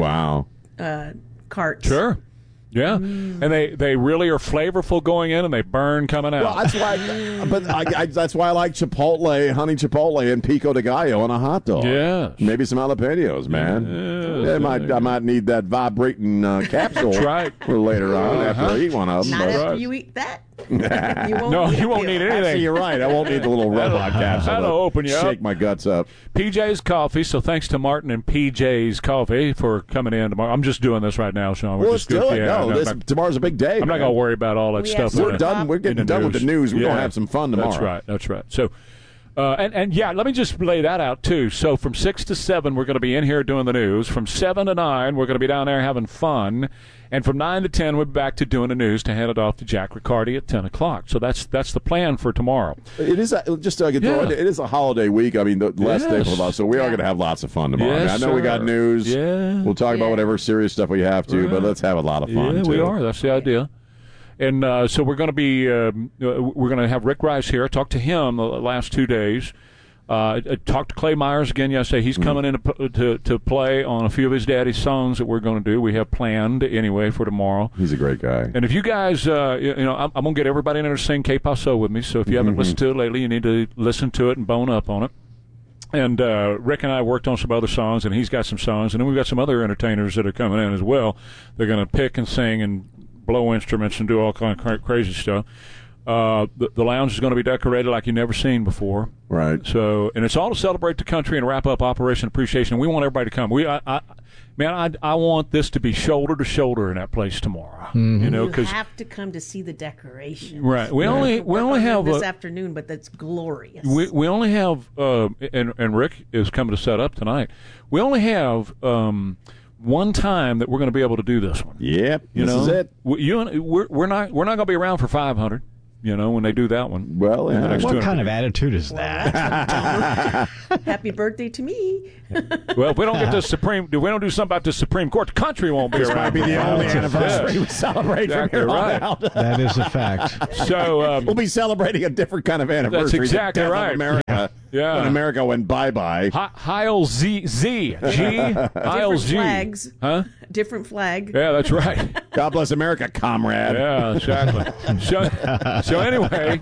[SPEAKER 19] carts.
[SPEAKER 2] Sure. Yeah, and they really are flavorful going in, and they burn coming out.
[SPEAKER 4] Well, that's why. That's why I like Chipotle, honey Chipotle, and Pico de Gallo on a hot dog.
[SPEAKER 2] Yeah,
[SPEAKER 4] maybe some jalapenos, man.
[SPEAKER 2] Yes.
[SPEAKER 4] I might need that vibrating capsule.
[SPEAKER 2] That's right.
[SPEAKER 4] A little later on after I eat one of them.
[SPEAKER 19] Not after you eat that.
[SPEAKER 2] You won't need anything.
[SPEAKER 4] Actually, you're right. I won't need the little robot capsule.
[SPEAKER 2] That'll open you up.
[SPEAKER 4] Shake my guts up.
[SPEAKER 2] PJ's Coffee. So thanks to Martin and PJ's Coffee for coming in tomorrow. I'm just doing this right now, Sean.
[SPEAKER 4] Well, let's do it. Tomorrow's a big day.
[SPEAKER 2] I'm not going to worry about all that stuff.
[SPEAKER 4] We're done. We're getting done with the news. We're going to have some fun tomorrow.
[SPEAKER 2] That's right. So, and let me just lay that out too. So from 6 to 7, we're going to be in here doing the news. From 7 to 9, we're going to be down there having fun. And from 9 to 10, we'll be back to doing the news to hand it off to Jack Riccardi at 10 o'clock. So that's the plan for tomorrow.
[SPEAKER 4] It is it is a holiday week. I mean, the last day for us, so we are going to have lots of fun tomorrow.
[SPEAKER 2] Yes,
[SPEAKER 4] I know we got news.
[SPEAKER 2] Yeah.
[SPEAKER 4] We'll talk about whatever serious stuff we have to, but let's have a lot of fun.
[SPEAKER 2] Yeah,
[SPEAKER 4] too.
[SPEAKER 2] we are. That's the idea. And so we're going to be we're going to have Rick Rice here. I talked to him the last 2 days. I talked to Clay Myers again yesterday. He's coming in to play on a few of his daddy's songs that we're going to do. We have planned anyway for tomorrow.
[SPEAKER 4] He's a great guy.
[SPEAKER 2] And if you guys, I'm going to get everybody in there to sing Que Paso with me. So if you haven't listened to it lately, you need to listen to it and bone up on it. And Rick and I worked on some other songs, and he's got some songs. And then we've got some other entertainers that are coming in as well. They're going to pick and sing and blow instruments and do all kind of crazy stuff. The lounge is going to be decorated like you've never seen before.
[SPEAKER 4] Right.
[SPEAKER 2] So, and it's all to celebrate the country and wrap up Operation Appreciation. We want everybody to come. man, I want this to be shoulder to shoulder in that place tomorrow.
[SPEAKER 1] Mm-hmm.
[SPEAKER 2] You know,
[SPEAKER 19] you have to come to see the decorations.
[SPEAKER 2] Right. We only have
[SPEAKER 19] this afternoon, but that's glorious.
[SPEAKER 2] We only have and Rick is coming to set up tonight. We only have one time that we're going to be able to do this one.
[SPEAKER 4] Yep. This is it.
[SPEAKER 2] We're not going to be around for 500. You know, when they do that one.
[SPEAKER 4] Well, yeah.
[SPEAKER 1] What kind of attitude is that?
[SPEAKER 19] Happy birthday to me.
[SPEAKER 2] Well, if we don't get the Supreme, if we don't do something about the Supreme Court, the country won't be around.
[SPEAKER 4] This might be the only anniversary we celebrate from here on out.
[SPEAKER 1] That is a fact.
[SPEAKER 2] So
[SPEAKER 4] we'll be celebrating a different kind of anniversary.
[SPEAKER 2] That's exactly
[SPEAKER 4] the death
[SPEAKER 2] right.
[SPEAKER 4] Of America.
[SPEAKER 2] Yeah.
[SPEAKER 4] When America went bye-bye.
[SPEAKER 2] Heil G. Heil G.
[SPEAKER 19] Flags.
[SPEAKER 2] Huh?
[SPEAKER 19] Different flag.
[SPEAKER 2] Yeah, that's right.
[SPEAKER 4] God bless America, comrade.
[SPEAKER 2] Yeah, exactly. So anyway,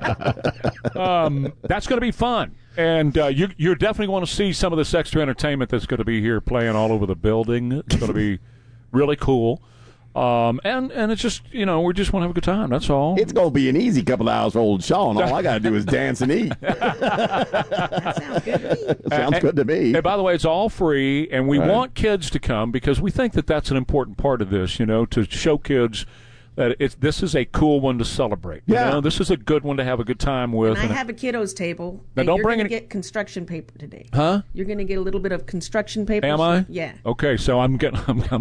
[SPEAKER 2] that's going to be fun. And you're definitely going to see some of this extra entertainment that's going to be here playing all over the building. It's going to be really cool. And it's just, we just want to have a good time. That's all.
[SPEAKER 4] It's going to be an easy couple of hours for old Sean. All I got to do is dance and eat.
[SPEAKER 19] That sounds good to me.
[SPEAKER 4] Sounds good to me.
[SPEAKER 2] And by the way, it's all free, and we want kids to come because we think that that's an important part of this, to show kids that this is a cool one to celebrate.
[SPEAKER 4] Yeah.
[SPEAKER 2] This is a good one to have a good time with.
[SPEAKER 19] And I have a kiddos table.
[SPEAKER 2] Now don't bring
[SPEAKER 19] any. Get construction paper today.
[SPEAKER 2] Huh?
[SPEAKER 19] You're going to get a little bit of construction paper.
[SPEAKER 2] Am I?
[SPEAKER 19] Yeah.
[SPEAKER 2] Okay, so I'm getting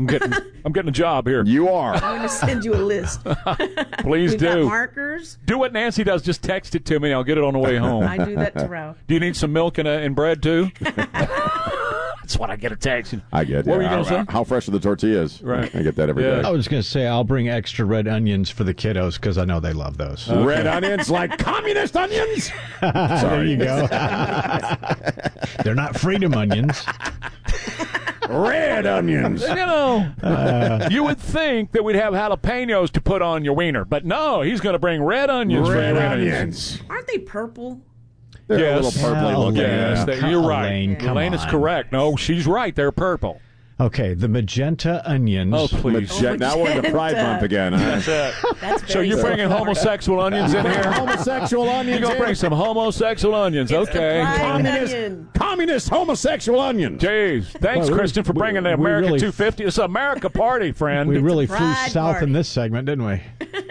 [SPEAKER 2] a job here.
[SPEAKER 4] You are.
[SPEAKER 19] I'm going to send you a list.
[SPEAKER 2] Please
[SPEAKER 19] We've
[SPEAKER 2] do.
[SPEAKER 19] got markers.
[SPEAKER 2] Do what Nancy does. Just text it to me. I'll get it on the way home.
[SPEAKER 19] I do that to Ralph.
[SPEAKER 2] Do you need some milk and bread too? That's what I get a text.
[SPEAKER 4] I get.
[SPEAKER 2] What were you going to say?
[SPEAKER 4] How fresh are the tortillas?
[SPEAKER 2] Right.
[SPEAKER 4] I get that every day.
[SPEAKER 1] I was going to say I'll bring extra red onions for the kiddos because I know they love those.
[SPEAKER 4] Okay. Red onions like communist onions?
[SPEAKER 1] There you go. They're not freedom onions.
[SPEAKER 4] Red onions.
[SPEAKER 2] You would think that we'd have jalapenos to put on your wiener, but no, he's going to bring red onions.
[SPEAKER 4] Red onions.
[SPEAKER 19] Aren't they purple?
[SPEAKER 4] They're a little purpley looking.
[SPEAKER 2] Yes, you're right.
[SPEAKER 1] Elaine
[SPEAKER 2] is correct. No, she's right. They're purple.
[SPEAKER 1] Okay, the magenta onions.
[SPEAKER 2] Oh, please.
[SPEAKER 4] Now we're into Pride Month again. Huh?
[SPEAKER 2] That's it.
[SPEAKER 19] That's
[SPEAKER 2] So you're bringing homosexual onions in here?
[SPEAKER 4] Homosexual onions.
[SPEAKER 2] You're going to bring some homosexual onions. Okay.
[SPEAKER 4] Communist homosexual onions.
[SPEAKER 2] Jeez. Thanks, Kristen, for bringing the America 250. It's America party, friend.
[SPEAKER 1] We really flew
[SPEAKER 19] Pride
[SPEAKER 1] south
[SPEAKER 19] party.
[SPEAKER 1] in this segment, didn't we?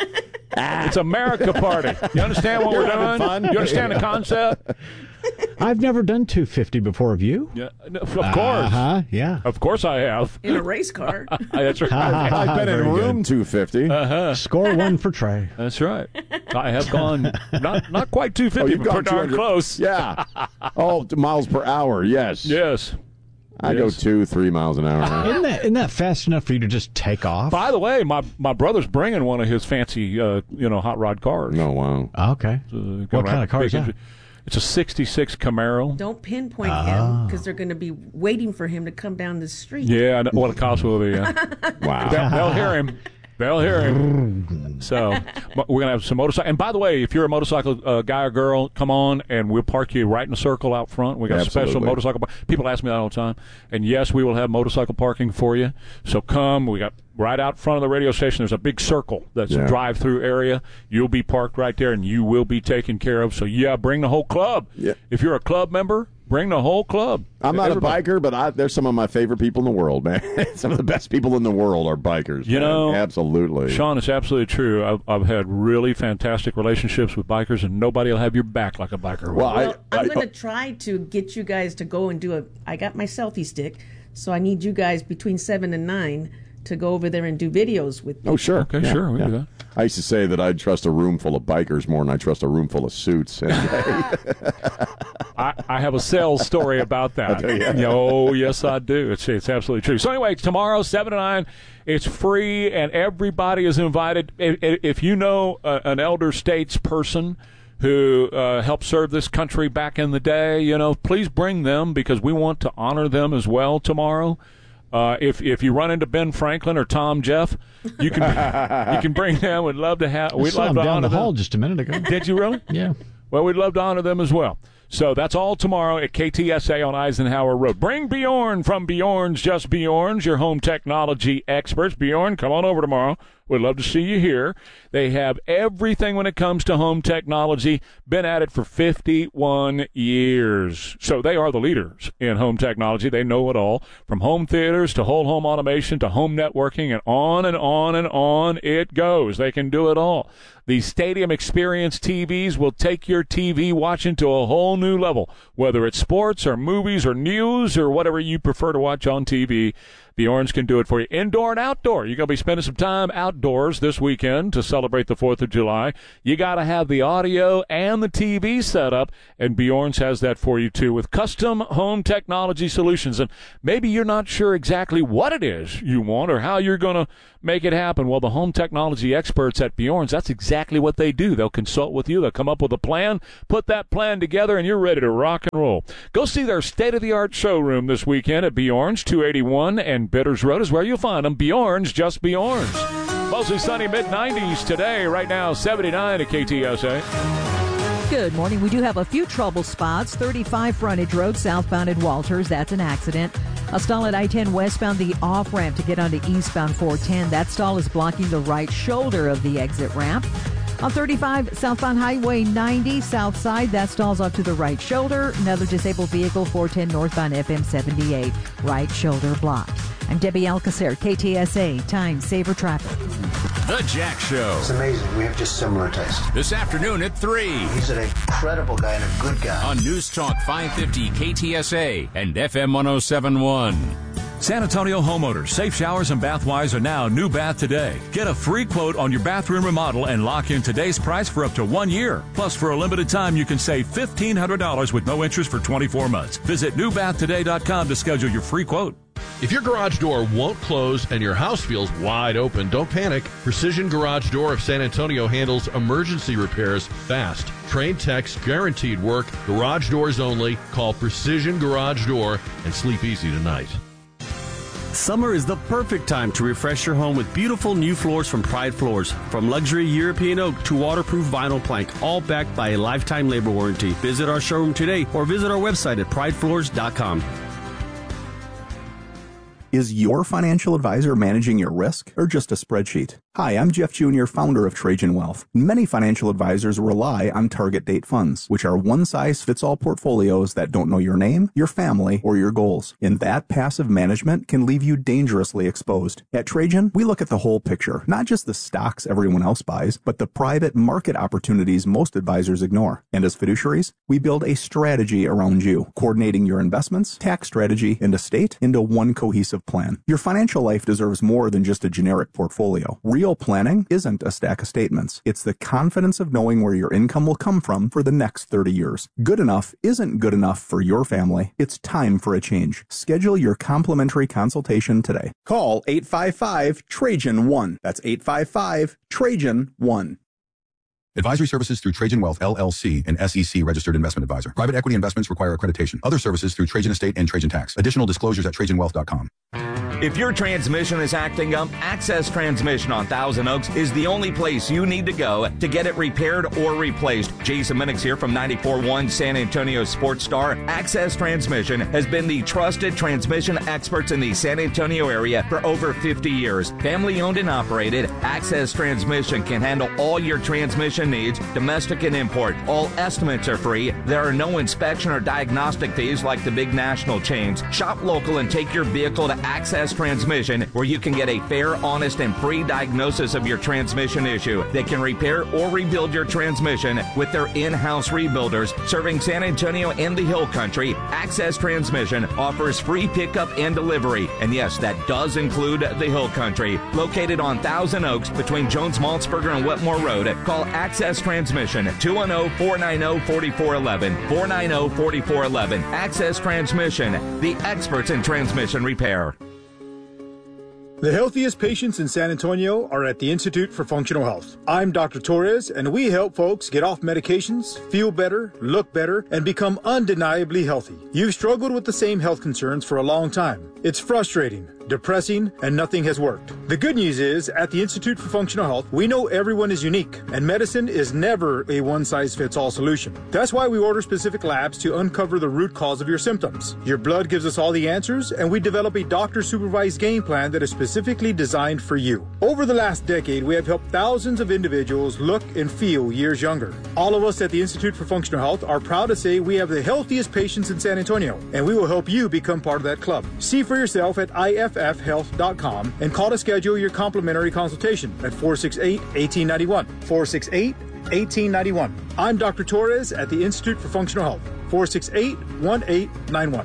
[SPEAKER 2] It's America party. You understand what we're doing?
[SPEAKER 4] Fun?
[SPEAKER 2] You understand the concept?
[SPEAKER 1] I've never done 250 before. Have you?
[SPEAKER 2] Yeah, of course.
[SPEAKER 1] Yeah.
[SPEAKER 2] Of course I have.
[SPEAKER 19] In a race car.
[SPEAKER 2] That's right.
[SPEAKER 4] I've been in
[SPEAKER 1] Very
[SPEAKER 4] room
[SPEAKER 1] good.
[SPEAKER 4] 250.
[SPEAKER 1] Score one for Trey.
[SPEAKER 2] That's right. I have gone not quite 250,
[SPEAKER 4] you've
[SPEAKER 2] but
[SPEAKER 4] gone
[SPEAKER 2] darn
[SPEAKER 4] 200.
[SPEAKER 2] close.
[SPEAKER 4] Yeah. Miles per hour. Yes.
[SPEAKER 2] Yes.
[SPEAKER 4] I go 2-3 miles an hour.
[SPEAKER 1] Isn't that fast enough for you to just take off?
[SPEAKER 2] By the way, my brother's bringing one of his fancy, hot rod cars.
[SPEAKER 4] No, wow.
[SPEAKER 1] Okay. What kind of car is that?
[SPEAKER 2] It's a 66 Camaro.
[SPEAKER 19] Don't pinpoint him because they're going to be waiting for him to come down the street.
[SPEAKER 2] Yeah, I know what a cost will be.
[SPEAKER 4] Wow.
[SPEAKER 2] They'll hear him. They'll hear him. So we're going to have some motorcycle. And by the way, if you're a motorcycle guy or girl, come on, and we'll park you right in a circle out front. We got special motorcycle. People ask me that all the time. And yes, we will have motorcycle parking for you. So come. We got right out front of the radio station. There's a big circle that's a drive-through area. You'll be parked right there, and you will be taken care of. So bring the whole club. Yeah. If you're a club member, bring the whole club.
[SPEAKER 4] I'm not a biker, but there's some of my favorite people in the world, man. Some of the best people in the world are bikers. Absolutely.
[SPEAKER 2] Sean, it's absolutely true. I've had really fantastic relationships with bikers, and nobody will have your back like a biker.
[SPEAKER 19] Well, I'm going to try to get you guys to go and do I got my selfie stick, so I need you guys between 7 and 9 to go over there and do videos with me.
[SPEAKER 4] Oh, sure.
[SPEAKER 2] Okay, sure. We do that.
[SPEAKER 4] I used to say that I'd trust a room full of bikers more than I trust a room full of suits.
[SPEAKER 2] I have a sales story about that. Oh, yes, I do. It's absolutely true. So anyway, tomorrow, 7 to 9, it's free, and everybody is invited. If you know an elder statesperson who helped serve this country back in the day, please bring them because we want to honor them as well tomorrow. If you run into Ben Franklin or Tom Jeff, you can bring them. We'd love to have. We'd love to honor them.
[SPEAKER 1] down the hall just a minute ago.
[SPEAKER 2] Did you really?
[SPEAKER 1] Yeah.
[SPEAKER 2] Well, we'd love to honor them as well. So that's all tomorrow at KTSA on Eisenhower Road. Bring Bjorn from Bjorn's Just Bjorn's, your home technology experts. Bjorn, come on over tomorrow. We'd love to see you here. They have everything when it comes to home technology. Been at it for 51 years. So they are the leaders in home technology. They know it all, from home theaters to whole home automation to home networking, and on and on and on it goes. They can do it all. The Stadium Experience TVs will take your TV watching to a whole new level, whether it's sports or movies or news or whatever you prefer to watch on TV. Bjorn's can do it for you. Indoor and outdoor. You're going to be spending some time outdoors this weekend to celebrate the 4th of July. You got to have the audio and the TV set up, and Bjorn's has that for you too with custom home technology solutions. And maybe you're not sure exactly what it is you want or how you're going to make it happen. Well, the home technology experts at Bjorn's, that's exactly what they do. They'll consult with you. They'll come up with a plan, put that plan together, and you're ready to rock and roll. Go see their state-of-the-art showroom this weekend at Bjorn's, 281 and Bitters Road is where you'll find them. Bjorn's, just Bjorn's. Mostly sunny, mid-90s today. Right now, 79 at KTSA.
[SPEAKER 26] Good morning. We do have a few trouble spots. 35 Frontage Road, southbound at Walters. That's an accident. A stall at I-10 westbound, the off-ramp to get onto eastbound 410. That stall is blocking the right shoulder of the exit ramp. On 35, southbound Highway 90, south side, that stalls off to the right shoulder. Another disabled vehicle, 410 northbound FM 78, right shoulder blocked. I'm Debbie Alcacer, KTSA, Time Saver Traffic.
[SPEAKER 18] The Jack Show.
[SPEAKER 7] It's amazing. We have just similar tastes.
[SPEAKER 18] This afternoon at 3.
[SPEAKER 7] He's an incredible guy and a good guy.
[SPEAKER 18] On News Talk 550 KTSA and FM 107.1.
[SPEAKER 8] San Antonio homeowners, Safe Showers and Bath Wise are now New Bath Today. Get a free quote on your bathroom remodel and lock in today's price for up to 1 year. Plus, for a limited time, you can save $1,500 with no interest for 24 months. Visit newbathtoday.com to schedule your free quote.
[SPEAKER 9] If your garage door won't close and your house feels wide open, don't panic. Precision Garage Door of San Antonio handles emergency repairs fast. Trained techs, guaranteed work, garage doors only. Call Precision Garage Door and sleep easy tonight.
[SPEAKER 10] Summer is the perfect time to refresh your home with beautiful new floors from Pride Floors. From luxury European oak to waterproof vinyl plank, all backed by a lifetime labor warranty. Visit our showroom today or visit our website at pridefloors.com.
[SPEAKER 12] Is your financial advisor managing your risk or just a spreadsheet? Hi, I'm Jeff Jr., founder of Trajan Wealth. Many financial advisors rely on target date funds, which are one-size-fits-all portfolios that don't know your name, your family, or your goals. And that passive management can leave you dangerously exposed. At Trajan, we look at the whole picture, not just the stocks everyone else buys, but the private market opportunities most advisors ignore. And as fiduciaries, we build a strategy around you, coordinating your investments, tax strategy, and estate into one cohesive plan. Your financial life deserves more than just a generic portfolio. Real planning isn't a stack of statements. It's the confidence of knowing where your income will come from for the next 30 years. Good enough isn't good enough for your family. It's time for a change. Schedule your complimentary consultation today. Call 855-TRAJAN-1. That's 855-TRAJAN-1.
[SPEAKER 13] Advisory services through Trajan Wealth, LLC, an SEC registered investment advisor. Private equity investments require accreditation. Other services through Trajan Estate and Trajan Tax. Additional disclosures at TrajanWealth.com.
[SPEAKER 14] If your transmission is acting up, Access Transmission on Thousand Oaks is the only place you need to go to get it repaired or replaced. Jason Minix here from 94.1 San Antonio Sports Star. Access Transmission has been the trusted transmission experts in the San Antonio area for over 50 years. Family owned and operated, Access Transmission can handle all your transmission needs, domestic and import. All estimates are free. There are no inspection or diagnostic fees like the big national chains. Shop local and take your vehicle to Access Transmission, where you can get a fair, honest, and free diagnosis of your transmission issue. They can repair or rebuild your transmission with their in-house rebuilders serving San Antonio and the Hill Country. Access Transmission offers free pickup and delivery. And yes, that does include the Hill Country. Located on Thousand Oaks between Jones-Maltzberger and Wetmore Road, call Access Transmission, 210-490-4411, 490-4411. Access Transmission, the experts in transmission repair.
[SPEAKER 15] The healthiest patients in San Antonio are at the Institute for Functional Health. I'm Dr. Torres, and we help folks get off medications, feel better, look better, and become undeniably healthy. You've struggled with the same health concerns for a long time. It's frustrating, depressing, and nothing has worked. The good news is, at the Institute for Functional Health, we know everyone is unique, and medicine is never a one-size-fits-all solution. That's why we order specific labs to uncover the root cause of your symptoms. Your blood gives us all the answers, and we develop a doctor-supervised game plan that is specific specifically designed for you. Over the last decade, we have helped thousands of individuals look and feel years younger. All of us at the Institute for Functional Health are proud to say we have the healthiest patients in San Antonio, and we will help you become part of that club. See for yourself at iffhealth.com and call to schedule your complimentary consultation at 468-1891. 468-1891. I'm Dr. Torres at the Institute for Functional Health. 468-1891.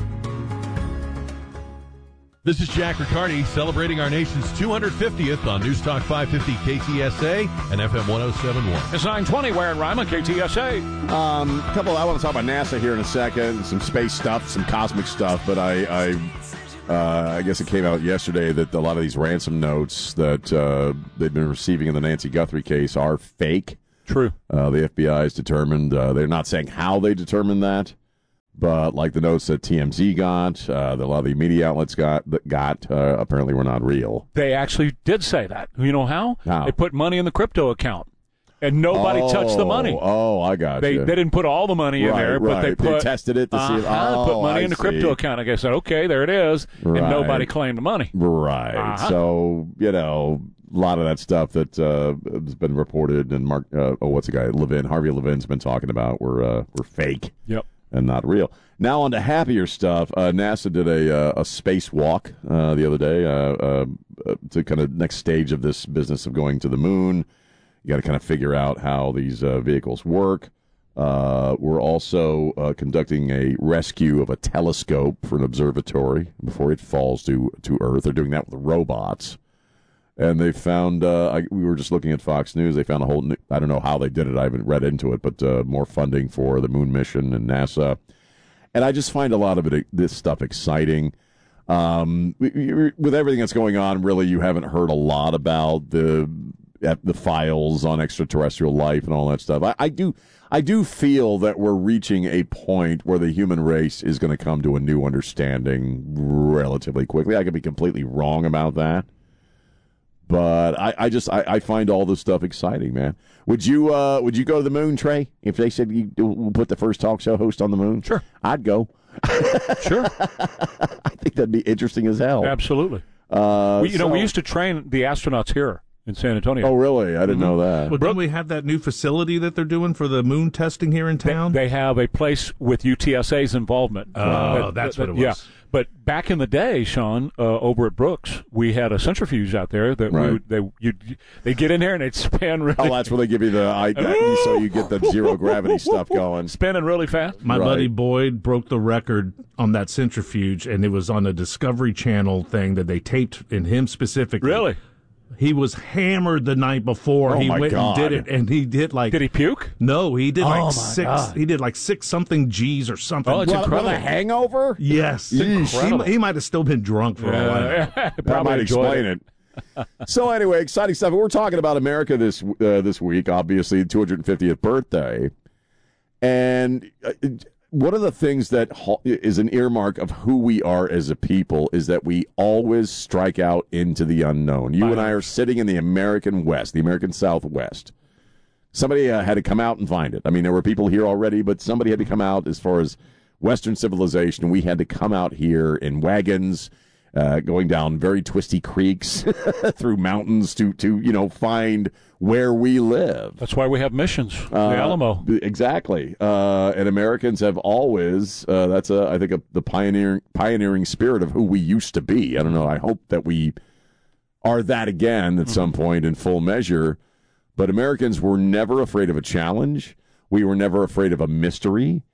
[SPEAKER 9] This is Jack Riccardi celebrating our nation's 250th on News Talk 550 KTSA and FM 107.1.
[SPEAKER 2] It's 9:20. We're in Ryman, KTSA.
[SPEAKER 4] I want to talk about NASA here in a second, some space stuff, some cosmic stuff, but I guess it came out yesterday that a lot of these ransom notes that they've been receiving in the Nancy Guthrie case are fake.
[SPEAKER 2] True.
[SPEAKER 4] The FBI has determined, they're not saying how they determined that, but like the notes that TMZ got, that a lot of the media outlets got apparently were not real.
[SPEAKER 2] They actually did say that. You know how?
[SPEAKER 4] How?
[SPEAKER 2] They put money in the crypto account. And nobody touched the money.
[SPEAKER 4] Oh, I got you.
[SPEAKER 2] They didn't put all the money in there, but they
[SPEAKER 4] tested it to see if
[SPEAKER 2] put money in the crypto account. I guess, okay, there it is. Right. And nobody claimed the money.
[SPEAKER 4] Right. So, a lot of that stuff that has been reported, and what's the guy? Harvey Levin's been talking about were fake.
[SPEAKER 2] Yep.
[SPEAKER 4] And not real. Now on to happier stuff. NASA did a spacewalk the other day to kind of next stage of this business of going to the moon. You got to kind of figure out how these vehicles work. We're also conducting a rescue of a telescope for an observatory before it falls to Earth. They're doing that with the robots. And they found, we were just looking at Fox News, they found a whole, I don't know how they did it, I haven't read into it, but more funding for the moon mission and NASA. And I just find a lot of this stuff exciting. With everything that's going on, really, you haven't heard a lot about the files on extraterrestrial life and all that stuff. I do feel that we're reaching a point where the human race is going to come to a new understanding relatively quickly. I could be completely wrong about that. But I find all this stuff exciting, man. Would you go to the moon, Trey? If they said you put the first talk show host on the moon?
[SPEAKER 2] Sure.
[SPEAKER 4] I'd go.
[SPEAKER 2] Sure.
[SPEAKER 4] I think that'd be interesting as hell.
[SPEAKER 2] Absolutely. We used to train the astronauts here in San Antonio.
[SPEAKER 4] Oh, really? I didn't know that.
[SPEAKER 29] Well, don't we have that new facility that they're doing for the moon testing here in town?
[SPEAKER 2] They have a place with UTSA's involvement.
[SPEAKER 29] That's what it was.
[SPEAKER 2] Yeah. But back in the day, Sean, over at Brooks, we had a centrifuge out there that they get in there and they'd spin really.
[SPEAKER 4] Oh, that's where they give you so you get the zero gravity stuff going,
[SPEAKER 2] spinning really fast.
[SPEAKER 29] My buddy Boyd broke the record on that centrifuge, and it was on a Discovery Channel thing that they taped in him specifically.
[SPEAKER 2] Really?
[SPEAKER 29] He was hammered the night before. He went and did it, and he did like.
[SPEAKER 2] Did he puke?
[SPEAKER 29] No, he did six. God. He did like 6 something G's or something.
[SPEAKER 2] Oh, it's incredible.
[SPEAKER 4] With a hangover?
[SPEAKER 29] Yes, he might have still been drunk for a while.
[SPEAKER 4] That might explain it. So anyway, exciting stuff. We're talking about America this week. Obviously, 250th birthday, and. One of the things that is an earmark of who we are as a people is that we always strike out into the unknown. You and I are sitting in the American West, the American Southwest. Somebody had to come out and find it. I mean, there were people here already, but somebody had to come out as far as Western civilization. We had to come out here in wagons, going down very twisty creeks through mountains to find where we live.
[SPEAKER 2] That's why we have missions. The Alamo.
[SPEAKER 4] Exactly. And Americans have always, that's I think the pioneering spirit of who we used to be. I don't know. I hope that we are that again at some point in full measure. But Americans were never afraid of a challenge. We were never afraid of a mystery.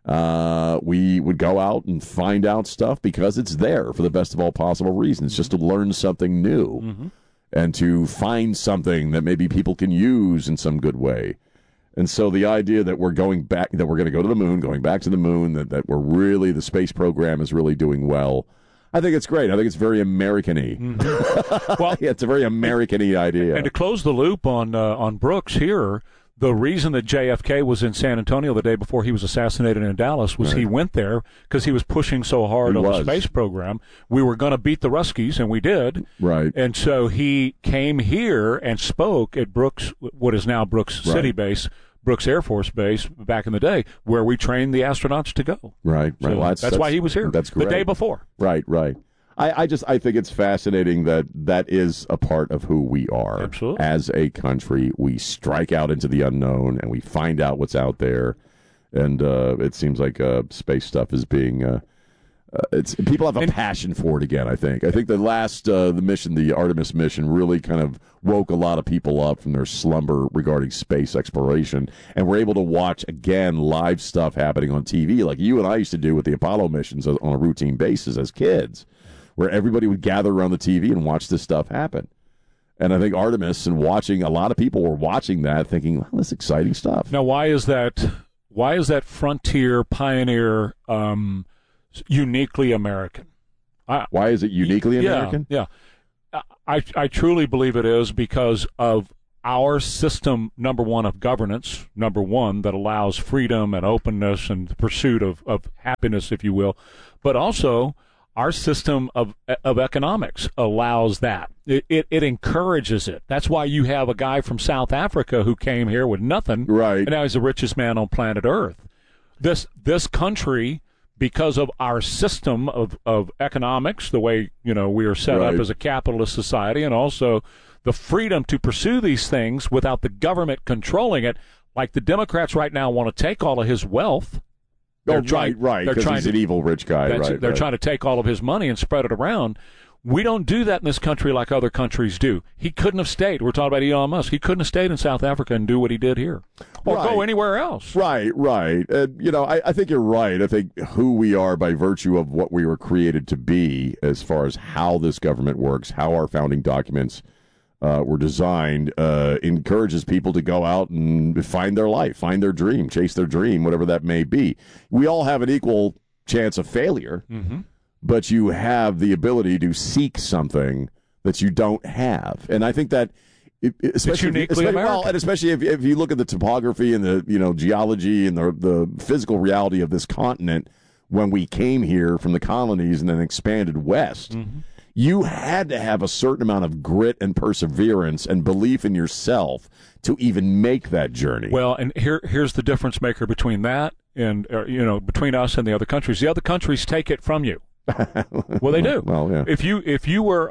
[SPEAKER 4] We would go out and find out stuff because it's there for the best of all possible reasons, just to learn something new and to find something that maybe people can use in some good way. And so the idea that we're going back, that we're going to go to the moon, going back to the moon, that we're really, the space program is really doing well, I think it's great. I think it's very American-y. Well, yeah, it's a very American-y idea.
[SPEAKER 2] And to close the loop on Brooks here, the reason that JFK was in San Antonio the day before he was assassinated in Dallas was he went there because he was pushing so hard on the space program. We were going to beat the Ruskies, and we did.
[SPEAKER 4] Right.
[SPEAKER 2] And so he came here and spoke at Brooks, what is now Brooks City Base, Brooks Air Force Base back in the day, where we trained the astronauts to go.
[SPEAKER 4] Right.
[SPEAKER 2] So
[SPEAKER 4] well,
[SPEAKER 2] that's why he was here.
[SPEAKER 4] That's great.
[SPEAKER 2] The day before.
[SPEAKER 4] Right. I think it's fascinating that is a part of who we are.
[SPEAKER 2] Absolutely.
[SPEAKER 4] As a country. We strike out into the unknown and we find out what's out there. And it seems like space stuff is being people have a passion for it again. I think the last the Artemis mission, really kind of woke a lot of people up from their slumber regarding space exploration, and we're able to watch again live stuff happening on TV, like you and I used to do with the Apollo missions on a routine basis as kids, where everybody would gather around the TV and watch this stuff happen. And I think Artemis and a lot of people were watching that, thinking, "Well, that's exciting stuff."
[SPEAKER 2] Now, why is that? Why is that frontier pioneer? Uniquely American.
[SPEAKER 4] Why is it uniquely American?
[SPEAKER 2] Yeah. I truly believe it is because of our system, number one, of governance, that allows freedom and openness and the pursuit of happiness, if you will, but also our system of economics allows that. It encourages it. That's why you have a guy from South Africa who came here with nothing,
[SPEAKER 4] right?
[SPEAKER 2] And now he's the richest man on planet Earth. This country, because of our system of economics, the way we are set up as a capitalist society, and also the freedom to pursue these things without the government controlling it, like the Democrats right now want to take all of his wealth.
[SPEAKER 4] Right, because he's an evil rich guy.
[SPEAKER 2] They're trying to take all of his money and spread it around. We don't do that in this country like other countries do. He couldn't have stayed. We're talking about Elon Musk. He couldn't have stayed in South Africa and do what he did here, or go anywhere else.
[SPEAKER 4] Right. I think you're right. I think who we are by virtue of what we were created to be, as far as how this government works, how our founding documents were designed, encourages people to go out and find their life, find their dream, chase their dream, whatever that may be. We all have an equal chance of failure.
[SPEAKER 2] Mm-hmm.
[SPEAKER 4] But you have the ability to seek something that you don't have, and I think that, especially if you look at the topography and the geology and the physical reality of this continent, when we came here from the colonies and then expanded west,
[SPEAKER 2] mm-hmm.
[SPEAKER 4] you had to have a certain amount of grit and perseverance and belief in yourself to even make that journey.
[SPEAKER 2] Well, and here's the difference maker between that and between us and the other countries. The other countries take it from you. Well, they do.
[SPEAKER 4] Well, yeah.
[SPEAKER 2] If you were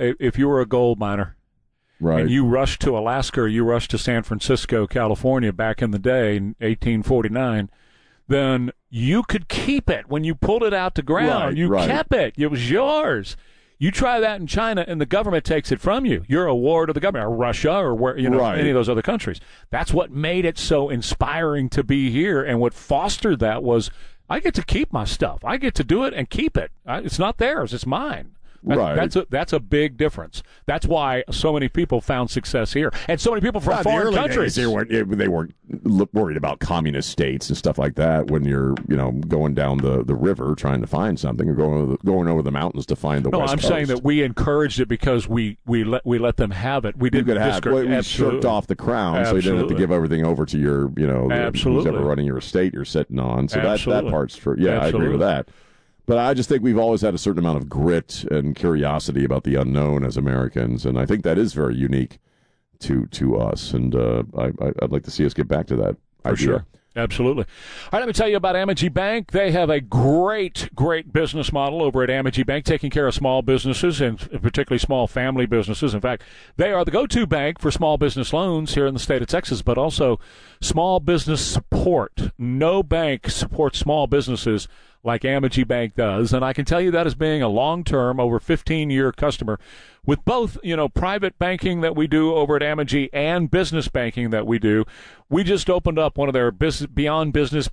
[SPEAKER 2] a gold miner,
[SPEAKER 4] right,
[SPEAKER 2] and you rushed to Alaska or you rushed to San Francisco, California, back in the day in 1849, then you could keep it when you pulled it out to ground. You kept it. It was yours. You try that in China, and the government takes it from you. You're a ward of the government, or Russia, or any of those other countries. That's what made it so inspiring to be here, and what fostered that was, I get to keep my stuff. I get to do it and keep it. It's not theirs. It's mine. That's a big difference. That's why so many people found success here, and so many people from foreign countries.
[SPEAKER 4] They weren't worried about communist states and stuff like that. When you're going down the river trying to find something, or going over the mountains to find the West Coast.
[SPEAKER 2] I'm saying that we encouraged it because we let them have it. We didn't
[SPEAKER 4] we stripped off the crown, so you didn't have to give everything over to your who's ever running your estate you're sitting on. So that part's true. Yeah, I agree with that. But I just think we've always had a certain amount of grit and curiosity about the unknown as Americans, and I think that is very unique to us. And I'd like to see us get back to that idea.
[SPEAKER 2] For sure. Absolutely. All right, let me tell you about Amegy Bank. They have a great business model over at Amegy Bank, taking care of small businesses and particularly small family businesses. In fact, they are the go-to bank for small business loans here in the state of Texas, but also small business support. No bank supports small businesses like Amegy Bank does, and I can tell you that as being a long-term, over 15-year customer with both, private banking that we do over at Amegy and business banking that we do. We just opened up one of their business beyond accounts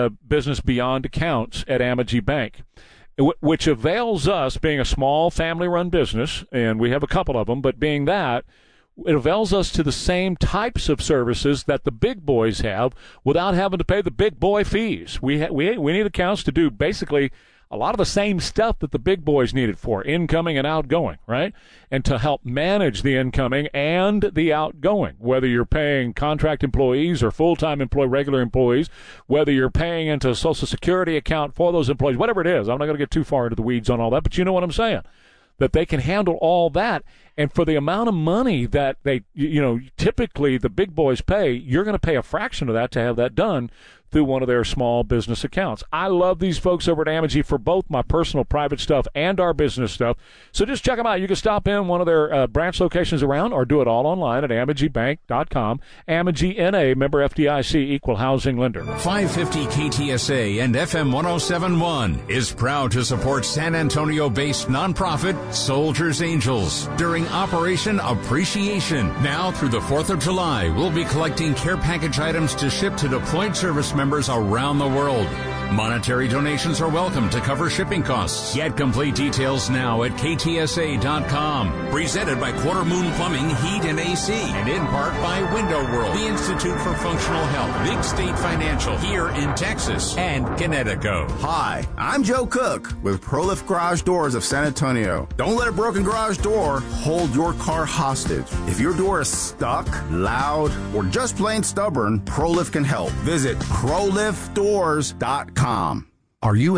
[SPEAKER 2] at Amegy Bank, which avails us, being a small family-run business, and we have a couple of them, but being that, it avails us to the same types of services that the big boys have without having to pay the big boy fees. We need accounts to do basically a lot of the same stuff that the big boys need it for, incoming and outgoing, right? And to help manage the incoming and the outgoing, whether you're paying contract employees or full-time regular employees, whether you're paying into a Social Security account for those employees, whatever it is. I'm not going to get too far into the weeds on all that, but you know what I'm saying. That they can handle all that, and for the amount of money that they, typically the big boys pay, you're going to pay a fraction of that to have that done through one of their small business accounts. I love these folks over at Amegy for both my personal private stuff and our business stuff. So just check them out. You can stop in one of their branch locations around or do it all online at AmegyBank.com. Amegy N.A., member FDIC, equal housing lender.
[SPEAKER 18] 550 KTSA and FM 1071 is proud to support San Antonio-based nonprofit Soldiers Angels during Operation Appreciation. Now through the 4th of July, we'll be collecting care package items to ship to deployed service members around the world. Monetary donations are welcome to cover shipping costs. Get complete details now at KTSA.com. Presented by Quarter Moon Plumbing, Heat, and AC. And in part by Window World, the Institute for Functional Health, Big State Financial, here in Texas, and Connecticut.
[SPEAKER 3] Hi, I'm Joe Cook with ProLift Garage Doors of San Antonio. Don't let a broken garage door hold your car hostage. If your door is stuck, loud, or just plain stubborn, ProLift can help. Visit ProLiftDoors.com.
[SPEAKER 13] Are you